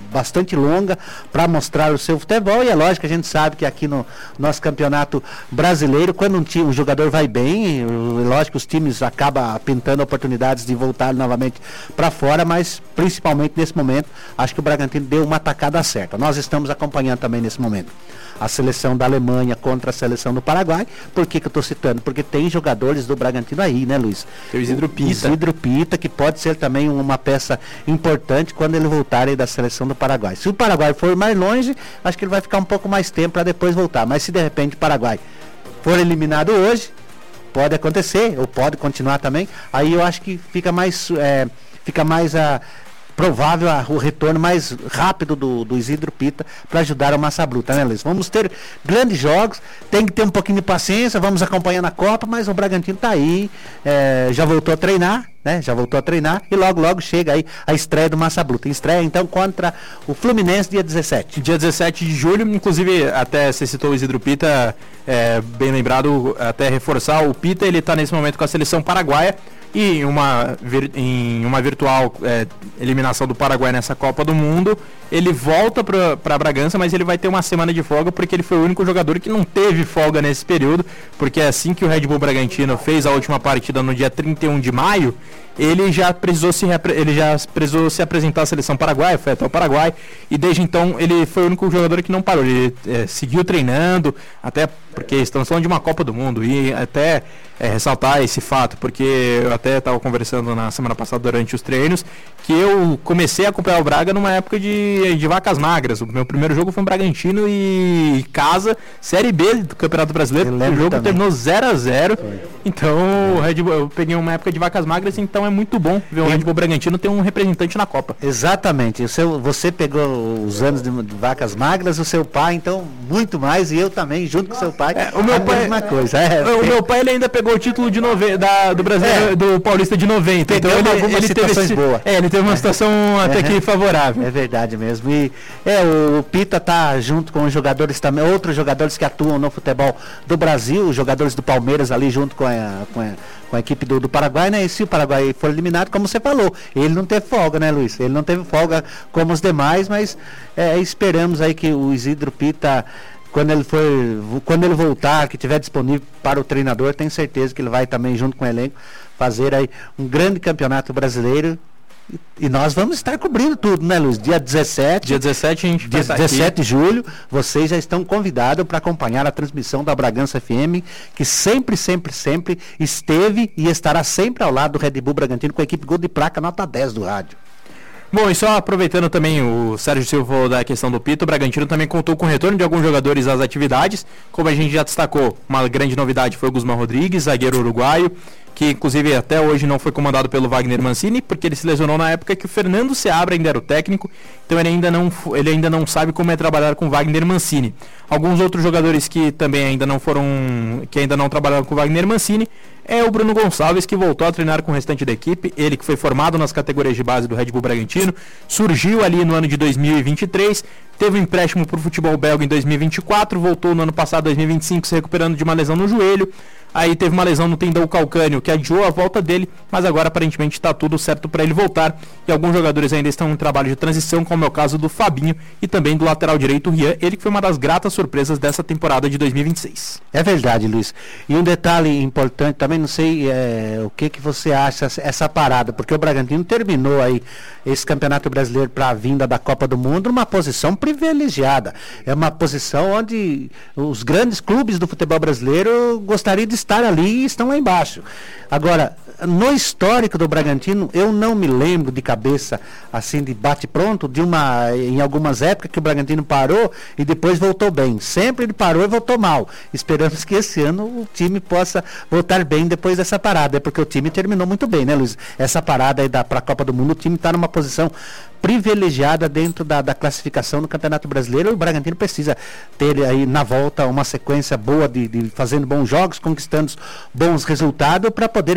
B: bastante longa para mostrar o seu futebol, e é lógico que a gente sabe que aqui no nosso campeonato brasileiro, quando um, time, um jogador vai bem, é lógico que os times acabam pintando oportunidades de voltar novamente para fora, mas principalmente nesse momento, acho que o Bragantino deu uma atacada certa. Nós estamos acompanhando também nesse momento a seleção da Alemanha contra a seleção do Paraguai. Por que que eu estou citando? Porque tem jogadores do Bragantino aí, né, Luiz?
A: Tem o Isidro Pita.
B: O Isidro Pita, que pode ser também uma peça importante quando ele voltar aí da seleção do Paraguai. Se o Paraguai for mais longe, acho que ele vai ficar um pouco mais tempo para depois voltar. Mas se de repente o Paraguai for eliminado hoje, pode acontecer, ou pode continuar também, aí eu acho que fica mais, é, fica mais a... provável a, o retorno mais rápido do, do Isidro Pita para ajudar o Massa Bruta, né, Luiz? Vamos ter grandes jogos, tem que ter um pouquinho de paciência, vamos acompanhando a Copa, mas o Bragantino tá aí, é, já voltou a treinar, né? Já voltou a treinar e logo, logo chega aí a estreia do Massa Bruta. Estreia então contra o Fluminense dia dezessete.
A: Dia dezessete de julho, inclusive até você citou o Isidro Pita, é, bem lembrado, até reforçar, o Pita ele tá nesse momento com a seleção paraguaia, e em uma, vir, em uma virtual é, eliminação do Paraguai nessa Copa do Mundo, ele volta para Bragança, mas ele vai ter uma semana de folga, porque ele foi o único jogador que não teve folga nesse período, porque assim que o Red Bull Bragantino fez a última partida no dia trinta e um de maio, ele já precisou se, ele já precisou se apresentar à seleção paraguaia, foi até o Paraguai, e desde então ele foi o único jogador que não parou, ele é, seguiu treinando, até porque estamos falando de uma Copa do Mundo, e até é, ressaltar esse fato, porque eu até estava conversando na semana passada durante os treinos, que eu comecei a acompanhar o Braga numa época de, de vacas magras. O meu primeiro jogo foi um Bragantino e Casa, Série B do Campeonato Brasileiro, o jogo também terminou zero a zero, então o Red Bull, eu peguei uma época de vacas magras, então é muito bom ver o Red Bull Bragantino ter um representante na Copa.
B: Exatamente, o seu, você pegou os anos de, de vacas magras, o seu pai então muito mais, e eu também junto com o seu pai,
A: é, o meu
B: a
A: pai,
B: mesma coisa. É,
A: o meu pai ele ainda pegou o título de nove, da, do Brasileiro, é, do Paulista de noventa, então ele, ele teve esse, boa. É, ele teve uma situação é, até é, que favorável.
B: É verdade mesmo, e é, o, o Pita tá junto com os jogadores também, outros jogadores que atuam no futebol do Brasil, os jogadores do Palmeiras ali junto com a, com a, com a equipe do, do Paraguai, né? E se o Paraguai for eliminado, como você falou, ele não teve folga, né, Luiz? Ele não teve folga como os demais, mas é, esperamos aí que o Isidro Pita, quando ele for, quando ele voltar, que estiver disponível para o treinador, tenho certeza que ele vai também, junto com o elenco, fazer aí um grande campeonato brasileiro. E nós vamos estar cobrindo tudo, né, Luiz? Dia dezessete.
A: Dia dezessete a gente
B: dia dezessete de julho, vocês já estão convidados para acompanhar a transmissão da Bragança F M, que sempre, sempre, sempre esteve e estará sempre ao lado do Red Bull Bragantino com a equipe Gol de Placa, nota dez do rádio.
A: Bom, e só aproveitando também, o Sérgio Silva falou da questão do Pito, o Bragantino também contou com o retorno de alguns jogadores às atividades, como a gente já destacou, uma grande novidade foi o Guzmán Rodrigues, zagueiro uruguaio, que inclusive até hoje não foi comandado pelo Wagner Mancini, porque ele se lesionou na época que o Fernando Seabra ainda era o técnico, então ele ainda não, ele ainda não sabe como é trabalhar com o Wagner Mancini. Alguns outros jogadores que também ainda não foram, que ainda não trabalharam com o Wagner Mancini, é o Bruno Gonçalves, que voltou a treinar com o restante da equipe, ele que foi formado nas categorias de base do Red Bull Bragantino, surgiu ali no ano de dois mil e vinte e três, teve um empréstimo para o futebol belga em dois mil e vinte e quatro, voltou no ano passado, dois mil e vinte e cinco, se recuperando de uma lesão no joelho, aí teve uma lesão no tendão calcâneo que adiou a volta dele, mas agora aparentemente está tudo certo para ele voltar, e alguns jogadores ainda estão em trabalho de transição, como é o caso do Fabinho e também do lateral direito Rian, ele que foi uma das gratas surpresas dessa temporada de dois mil e vinte e seis.
B: É verdade, Luiz. E um detalhe importante também, não sei é, o que, que você acha essa parada, porque o Bragantino terminou aí esse campeonato brasileiro para a vinda da Copa do Mundo numa posição privilegiada. É uma posição onde os grandes clubes do futebol brasileiro gostariam de estar ali e estão lá embaixo. Agora, no histórico do Bragantino, eu não me lembro de cabeça, assim, de bate-pronto, de uma, em algumas épocas que o Bragantino parou e depois voltou bem. Sempre ele parou e voltou mal. Esperamos que esse ano o time possa voltar bem depois dessa parada, é porque o time terminou muito bem, né, Luiz? Essa parada aí para a Copa do Mundo, o time está numa posição privilegiada dentro da, da classificação do Campeonato Brasileiro. O Bragantino precisa ter aí na volta uma sequência boa de, de fazendo bons jogos, conquistando bons resultados para poder permanecer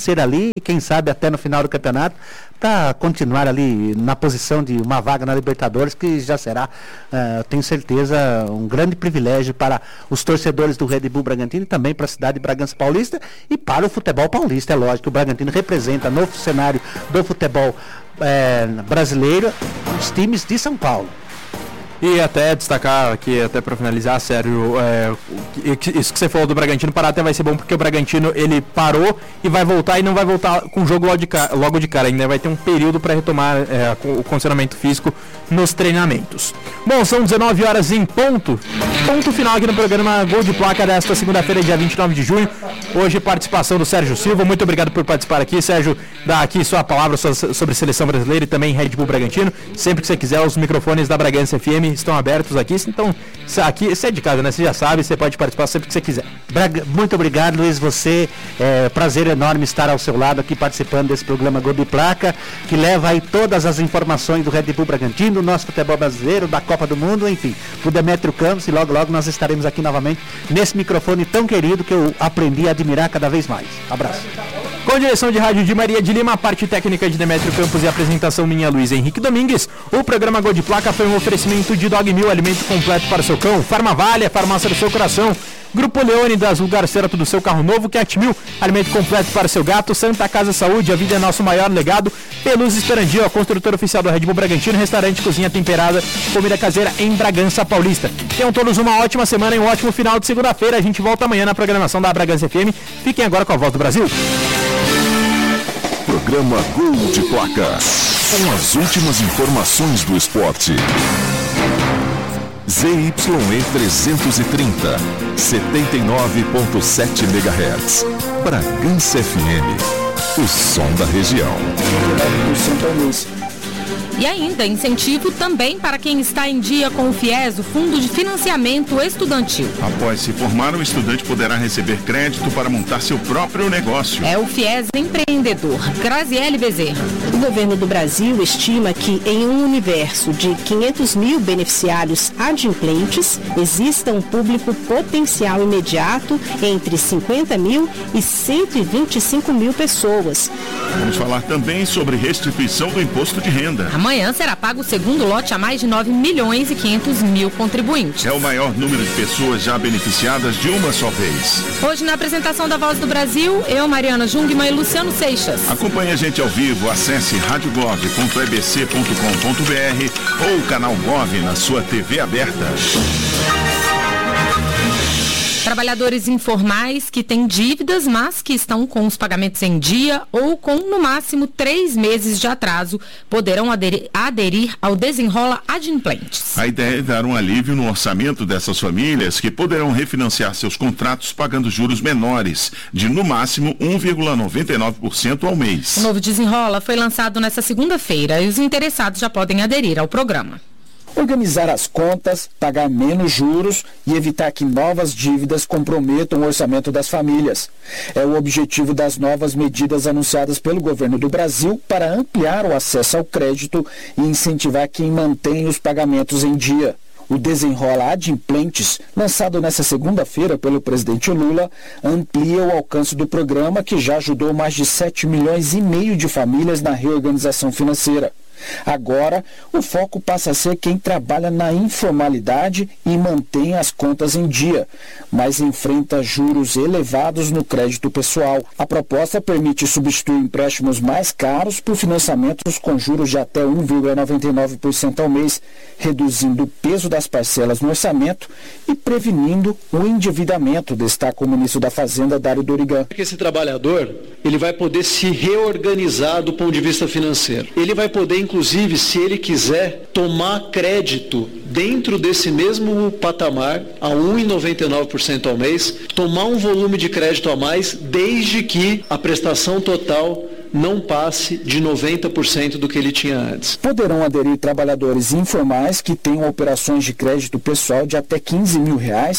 B: vencer ali, quem sabe até no final do campeonato, para continuar ali na posição de uma vaga na Libertadores, que já será, uh, tenho certeza, um grande privilégio para os torcedores do Red Bull Bragantino e também para a cidade de Bragança Paulista e para o futebol paulista. É lógico que o Bragantino representa no cenário do futebol é, brasileiro os times de São Paulo.
A: E até destacar aqui, até para finalizar, Sérgio, é, isso que você falou do Bragantino parar até vai ser bom, porque o Bragantino ele parou e vai voltar e não vai voltar com o jogo logo de cara, logo de cara. Ainda vai ter um período para retomar é, o condicionamento físico nos treinamentos. Bom, são dezenove horas em ponto. Ponto final aqui no programa Gol de Placa desta segunda-feira, dia vinte e nove de junho. Hoje participação do Sérgio Silva. Muito obrigado por participar aqui, Sérgio. Dá aqui sua palavra sobre seleção brasileira e também Red Bull Bragantino. Sempre que você quiser, os microfones da Bragança F M estão abertos aqui, então aqui você é de casa, né? Você já sabe, você pode participar sempre que você quiser.
B: Braga, muito obrigado, Luiz, você, é prazer enorme estar ao seu lado aqui participando desse programa Gol de Placa, que leva aí todas as informações do Red Bull Bragantino, do nosso futebol brasileiro, da Copa do Mundo, enfim, do Demétrio Campos, e logo logo nós estaremos aqui novamente nesse microfone tão querido que eu aprendi a admirar cada vez mais. Abraço.
A: Com direção de rádio de Maria de Lima, a parte técnica de Demétrio Campos e a apresentação minha, Luiz Henrique Domingues, o programa Gol de Placa foi um oferecimento de Dog Mil, alimento completo para o seu cão, Farmavale, a farmácia do seu coração, Grupo Leônidas, lugar certo do seu carro novo, Cat Mil, alimento completo para o seu gato, Santa Casa Saúde, a vida é nosso maior legado, Peluz Esperandio, a construtora oficial do Red Bull Bragantino, restaurante, cozinha temperada, comida caseira em Bragança Paulista. Tenham todos uma ótima semana e um ótimo final de segunda-feira. A gente volta amanhã na programação da Bragança F M. Fiquem agora com a Voz do Brasil.
C: Programa Gol de Placa, com as últimas informações do esporte. Z Y E trezentos e trinta, setenta e nove ponto sete megahertz. Bragança F M, o som da região.
L: E ainda, incentivo também para quem está em dia com o FIES, o Fundo de Financiamento Estudantil.
M: Após se formar, o estudante poderá receber crédito para montar seu próprio negócio.
L: É o FIES Empreendedor. Graziele Bezerra.
N: O governo do Brasil estima que em um universo de quinhentos mil beneficiários adimplentes, exista um público potencial imediato entre cinquenta mil e cento e vinte e cinco mil pessoas.
M: Vamos falar também sobre restituição do imposto de renda.
L: Amanhã será pago o segundo lote a mais de nove milhões e quinhentos mil contribuintes.
M: É o maior número de pessoas já beneficiadas de uma só vez.
L: Hoje, na apresentação da Voz do Brasil, eu, Mariana Jungmann e Luciano Seixas.
M: Acompanhe a gente ao vivo, acesse rádio gov ponto e b c ponto com ponto b r ou o canal Gov na sua T V aberta.
L: Trabalhadores informais que têm dívidas, mas que estão com os pagamentos em dia ou com, no máximo, três meses de atraso, poderão aderir, aderir ao Desenrola Adimplentes.
M: A ideia é dar um alívio no orçamento dessas famílias que poderão refinanciar seus contratos pagando juros menores, de, no máximo, um vírgula noventa e nove por cento ao mês.
L: O novo Desenrola foi lançado nesta segunda-feira e os interessados já podem aderir ao programa.
O: Organizar as contas, pagar menos juros e evitar que novas dívidas comprometam o orçamento das famílias. É o objetivo das novas medidas anunciadas pelo governo do Brasil para ampliar o acesso ao crédito e incentivar quem mantém os pagamentos em dia. O Desenrola Adimplentes, lançado nesta segunda-feira pelo presidente Lula, amplia o alcance do programa, que já ajudou mais de sete milhões e meio de famílias na reorganização financeira. Agora, o foco passa a ser quem trabalha na informalidade e mantém as contas em dia, mas enfrenta juros elevados no crédito pessoal. A proposta permite substituir empréstimos mais caros por financiamentos com juros de até um vírgula noventa e nove por cento ao mês, reduzindo o peso das parcelas no orçamento e prevenindo o endividamento, destaca o ministro da Fazenda, Dário Dorigan.
P: Esse trabalhador, ele vai poder se reorganizar do ponto de vista financeiro. Ele vai poder, inclusive, se ele quiser, tomar crédito dentro desse mesmo patamar, a um vírgula noventa e nove por cento ao mês, tomar um volume de crédito a mais, desde que a prestação total não passe de noventa por cento do que ele tinha antes.
O: Poderão aderir trabalhadores informais que tenham operações de crédito pessoal de até quinze mil reais,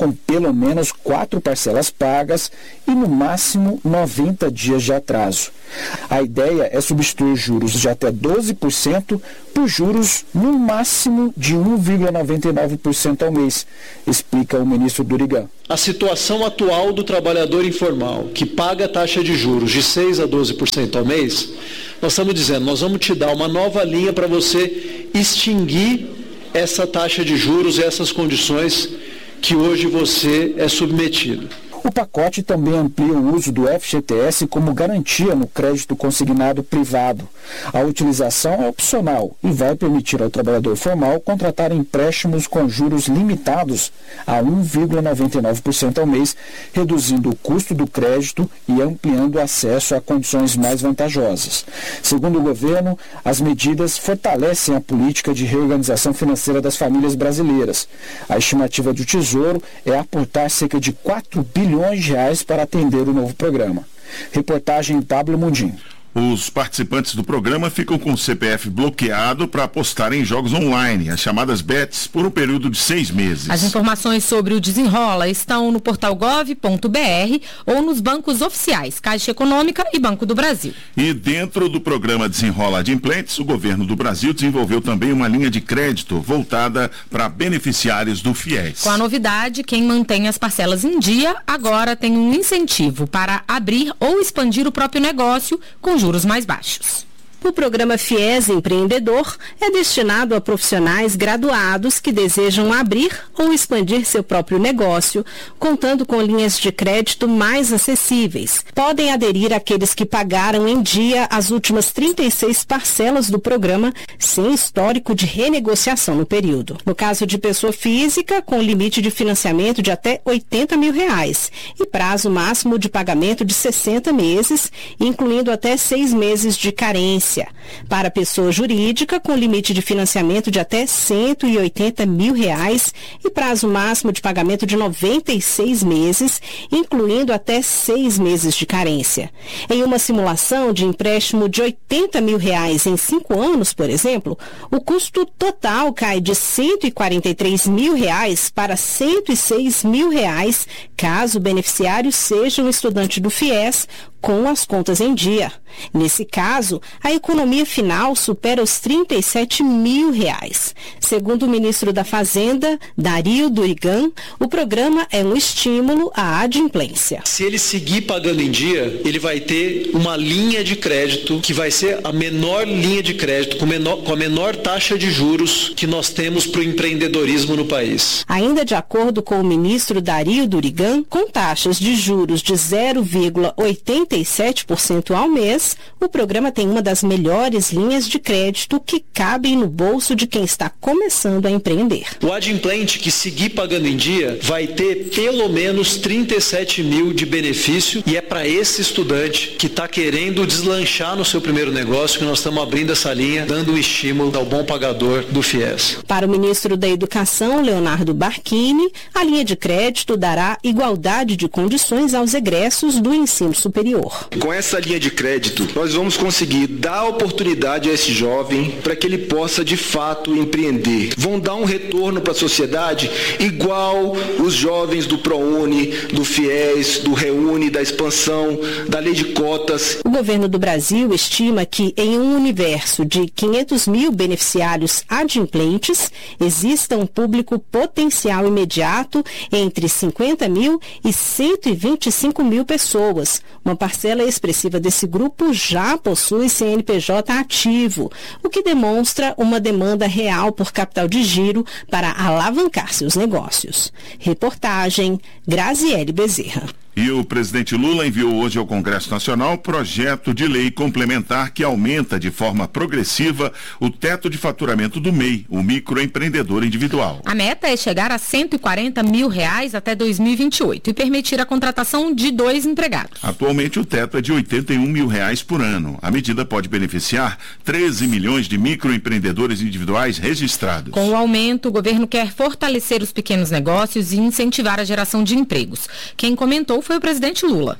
O: com pelo menos quatro parcelas pagas e no máximo noventa dias de atraso. A ideia é substituir juros de até doze por cento por juros no máximo de um vírgula noventa e nove por cento ao mês, explica o ministro Durigan.
P: A situação atual do trabalhador informal, que paga a taxa de juros de seis a doze por cento ao mês, nós estamos dizendo, nós vamos te dar uma nova linha para você extinguir essa taxa de juros e essas condições que hoje você é submetido.
O: O pacote também amplia o uso do F G T S como garantia no crédito consignado privado. A utilização é opcional e vai permitir ao trabalhador formal contratar empréstimos com juros limitados a um vírgula noventa e nove por cento ao mês, reduzindo o custo do crédito e ampliando o acesso a condições mais vantajosas. Segundo o governo, as medidas fortalecem a política de reorganização financeira das famílias brasileiras. A estimativa do Tesouro é aportar cerca de quatro bilhões de reais para atender o novo programa. Reportagem Pablo Mundim.
M: Os participantes do programa ficam com o C P F bloqueado para apostar em jogos online, as chamadas bets, por um período de seis meses.
L: As informações sobre o Desenrola estão no portal gov ponto br ou nos bancos oficiais, Caixa Econômica e Banco do Brasil.
M: E dentro do programa Desenrola Adimplentes, o governo do Brasil desenvolveu também uma linha de crédito voltada para beneficiários do FIES.
L: Com a novidade, quem mantém as parcelas em dia agora tem um incentivo para abrir ou expandir o próprio negócio com juros mais baixos.
N: O programa FIES Empreendedor é destinado a profissionais graduados que desejam abrir ou expandir seu próprio negócio, contando com linhas de crédito mais acessíveis. Podem aderir aqueles que pagaram em dia as últimas trinta e seis parcelas do programa, sem histórico de renegociação no período. No caso de pessoa física, com limite de financiamento de até oitenta mil reais e prazo máximo de pagamento de sessenta meses, incluindo até seis meses de carência. Para pessoa jurídica, com limite de financiamento de até cento e oitenta mil reais e prazo máximo de pagamento de noventa e seis meses, incluindo até seis meses de carência. Em uma simulação de empréstimo de oitenta mil reais em cinco anos, por exemplo, o custo total cai de cento e quarenta e três mil reais para cento e seis mil reais, caso o beneficiário seja um estudante do FIES com as contas em dia. Nesse caso, a economia final supera os trinta e sete mil reais. Segundo o ministro da Fazenda, Dario Durigan, o programa é um estímulo à adimplência.
P: Se ele seguir pagando em dia, ele vai ter uma linha de crédito que vai ser a menor linha de crédito, com, menor, com a menor taxa de juros que nós temos para o empreendedorismo no país.
N: Ainda de acordo com o ministro Dario Durigan, com taxas de juros de zero vírgula oitenta e sete por cento ao mês, o programa tem uma das melhores linhas de crédito que cabem no bolso de quem está começando a empreender.
P: O adimplente que seguir pagando em dia vai ter pelo menos trinta e sete mil de benefício, e é para esse estudante que está querendo deslanchar no seu primeiro negócio que nós estamos abrindo essa linha, dando um estímulo ao bom pagador do FIES.
N: Para o ministro da Educação, Leonardo Barquini, a linha de crédito dará igualdade de condições aos egressos do ensino superior.
Q: Com essa linha de crédito, nós vamos conseguir dar oportunidade a esse jovem para que ele possa de fato empreender. Vão dar um retorno para a sociedade igual os jovens do ProUni, do FIES, do Reúne, da expansão, da lei de cotas.
N: O governo do Brasil estima que em um universo de quinhentos mil beneficiários adimplentes, exista um público potencial imediato entre cinquenta mil e cento e vinte e cinco mil pessoas. Uma parcela expressiva desse grupo já possui C N P J ativo, o que demonstra uma demanda real por capital de giro para alavancar seus negócios. Reportagem Graziele Bezerra.
M: E o presidente Lula enviou hoje ao Congresso Nacional projeto de lei complementar que aumenta de forma progressiva o teto de faturamento do M E I, o microempreendedor individual.
L: A meta é chegar a cento e quarenta mil reais até dois mil e vinte e oito e permitir a contratação de dois empregados.
M: Atualmente o teto é de oitenta e um mil reais por ano. A medida pode beneficiar treze milhões de microempreendedores individuais registrados.
L: Com o aumento, o governo quer fortalecer os pequenos negócios e incentivar a geração de empregos. Quem comentou foi o presidente Lula.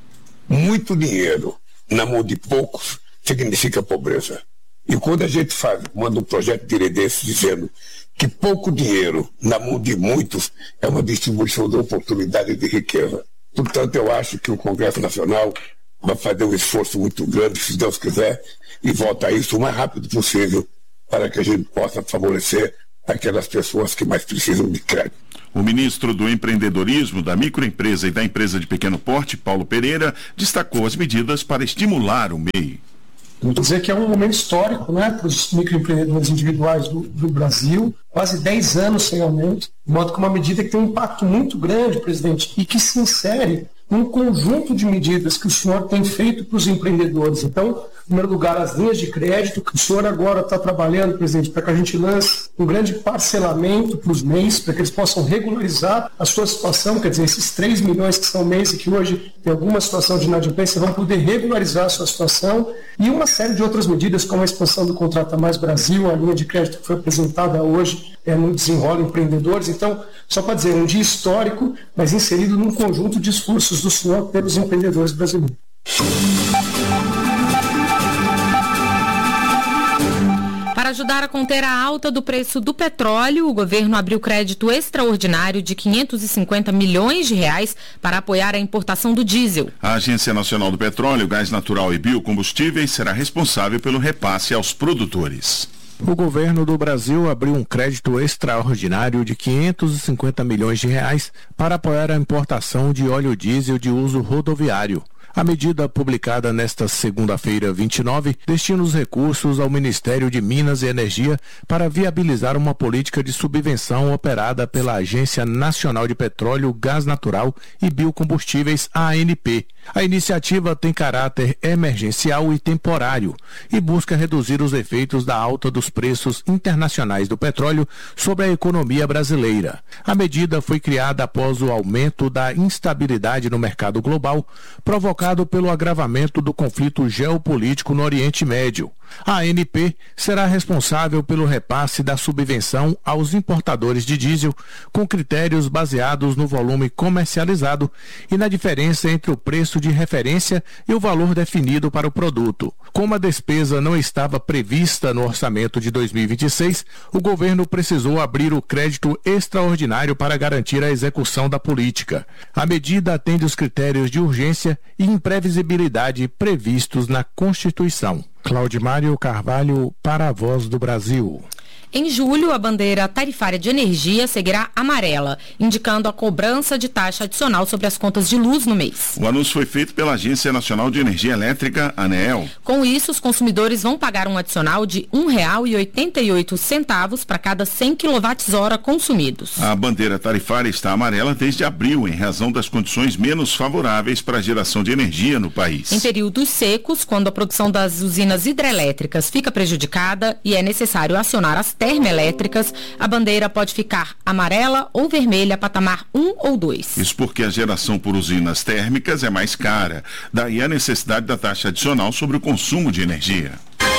R: Muito dinheiro na mão de poucos significa pobreza. E quando a gente faz, manda um projeto de lei desse dizendo que pouco dinheiro na mão de muitos é uma distribuição de oportunidade de riqueza. Portanto, eu acho que o Congresso Nacional vai fazer um esforço muito grande, se Deus quiser, e volta a isso o mais rápido possível para que a gente possa favorecer aquelas pessoas que mais precisam de crédito.
M: O ministro do Empreendedorismo, da Microempresa e da Empresa de Pequeno Porte, Paulo Pereira, destacou as medidas para estimular o M E I.
S: Vou dizer que é um momento histórico, né, para os microempreendedores individuais do, do Brasil, quase dez anos sem aumento, de modo que uma medida que tem um impacto muito grande, presidente, e que se insere num conjunto de medidas que o senhor tem feito para os empreendedores. Então, em primeiro lugar, as linhas de crédito, que o senhor agora está trabalhando, presidente, para que a gente lance um grande parcelamento para os M E Is, para que eles possam regularizar a sua situação, quer dizer, esses três milhões que são M E Is e que hoje tem alguma situação de inadimplência vão poder regularizar a sua situação, e uma série de outras medidas, como a expansão do Contrata Mais Brasil, a linha de crédito que foi apresentada hoje é, no Desenrola Empreendedores. Então, só para dizer, um dia histórico, mas inserido num conjunto de esforços do senhor pelos empreendedores brasileiros.
L: Para ajudar a conter a alta do preço do petróleo, o governo abriu crédito extraordinário de quinhentos e cinquenta milhões de reais para apoiar a importação do diesel.
M: A Agência Nacional do Petróleo, Gás Natural e Biocombustíveis será responsável pelo repasse aos produtores.
T: O governo do Brasil abriu um crédito extraordinário de quinhentos e cinquenta milhões de reais para apoiar a importação de óleo diesel de uso rodoviário. A medida, publicada nesta segunda-feira, vinte e nove, destina os recursos ao Ministério de Minas e Energia para viabilizar uma política de subvenção operada pela Agência Nacional de Petróleo, Gás Natural e Biocombustíveis, A N P. A iniciativa tem caráter emergencial e temporário e busca reduzir os efeitos da alta dos preços internacionais do petróleo sobre a economia brasileira. A medida foi criada após o aumento da instabilidade no mercado global, provocado pelo agravamento do conflito geopolítico no Oriente Médio. A A N P será responsável pelo repasse da subvenção aos importadores de diesel, com critérios baseados no volume comercializado e na diferença entre o preço de referência e o valor definido para o produto. Como a despesa não estava prevista no orçamento de dois mil e vinte e seis, o governo precisou abrir o crédito extraordinário para garantir a execução da política. A medida atende os critérios de urgência e imprevisibilidade previstos na Constituição. Claudimário Carvalho, para a Voz do Brasil.
L: Em julho, a bandeira tarifária de energia seguirá amarela, indicando a cobrança de taxa adicional sobre as contas de luz no mês.
M: O anúncio foi feito pela Agência Nacional de Energia Elétrica, ANEEL.
L: Com isso, os consumidores vão pagar um adicional de um real e oitenta e oito centavos para cada cem quilowatts-hora consumidos.
M: A bandeira tarifária está amarela desde abril, em razão das condições menos favoráveis para a geração de energia no país.
L: Em períodos secos, quando a produção das usinas hidrelétricas fica prejudicada e é necessário acionar as termoelétricas, a bandeira pode ficar amarela ou vermelha, patamar um ou dois.
M: Isso porque a geração por usinas térmicas é mais cara. Daí a necessidade da taxa adicional sobre o consumo de energia.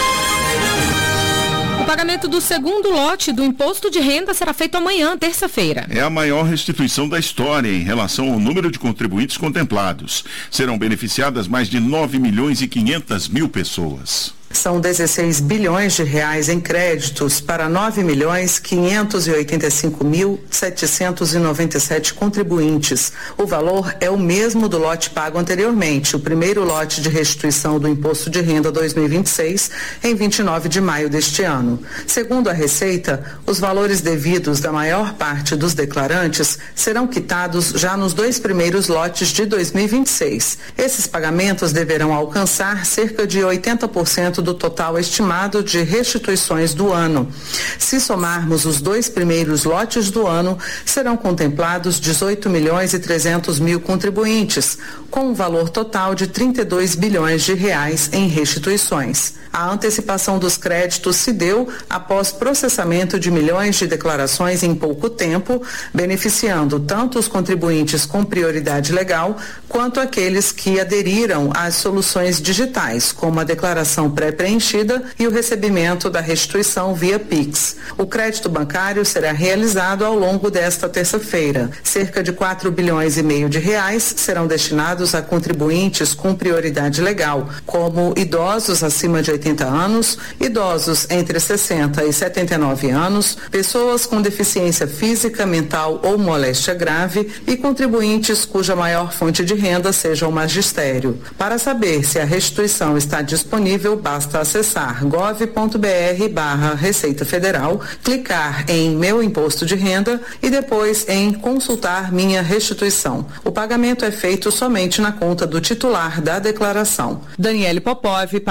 L: O pagamento do segundo lote do imposto de renda será feito amanhã, terça-feira.
M: É a maior restituição da história em relação ao número de contribuintes contemplados. Serão beneficiadas mais de nove milhões e quinhentas mil pessoas.
U: São dezesseis bilhões de reais em créditos para nove milhões quinhentos e oitenta e cinco mil setecentos e noventa e sete contribuintes. O valor é o mesmo do lote pago anteriormente, o primeiro lote de restituição do Imposto de Renda dois mil e vinte e seis, em vinte e nove de maio deste ano. Segundo a Receita, os valores devidos da maior parte dos declarantes serão quitados já nos dois primeiros lotes de dois mil e vinte e seis. Esses pagamentos deverão alcançar cerca de oitenta por cento do total estimado de restituições do ano. Se somarmos os dois primeiros lotes do ano, serão contemplados dezoito milhões e trezentos mil contribuintes, com um valor total de trinta e dois bilhões de reais em restituições. A antecipação dos créditos se deu após processamento de milhões de declarações em pouco tempo, beneficiando tanto os contribuintes com prioridade legal, quanto aqueles que aderiram às soluções digitais, como a declaração prévia pré-preenchida e o recebimento da restituição via Pix. O crédito bancário será realizado ao longo desta terça-feira. Cerca de quatro bilhões e meio de reais serão destinados a contribuintes com prioridade legal, como idosos acima de oitenta anos, idosos entre sessenta e setenta e nove anos, pessoas com deficiência física, mental ou moléstia grave e contribuintes cuja maior fonte de renda seja o magistério. Para saber se a restituição está disponível, basta acessar gov.br barra Receita Federal, clicar em Meu Imposto de Renda e depois em Consultar Minha Restituição. O pagamento é feito somente na conta do titular da declaração. Daniele Popov,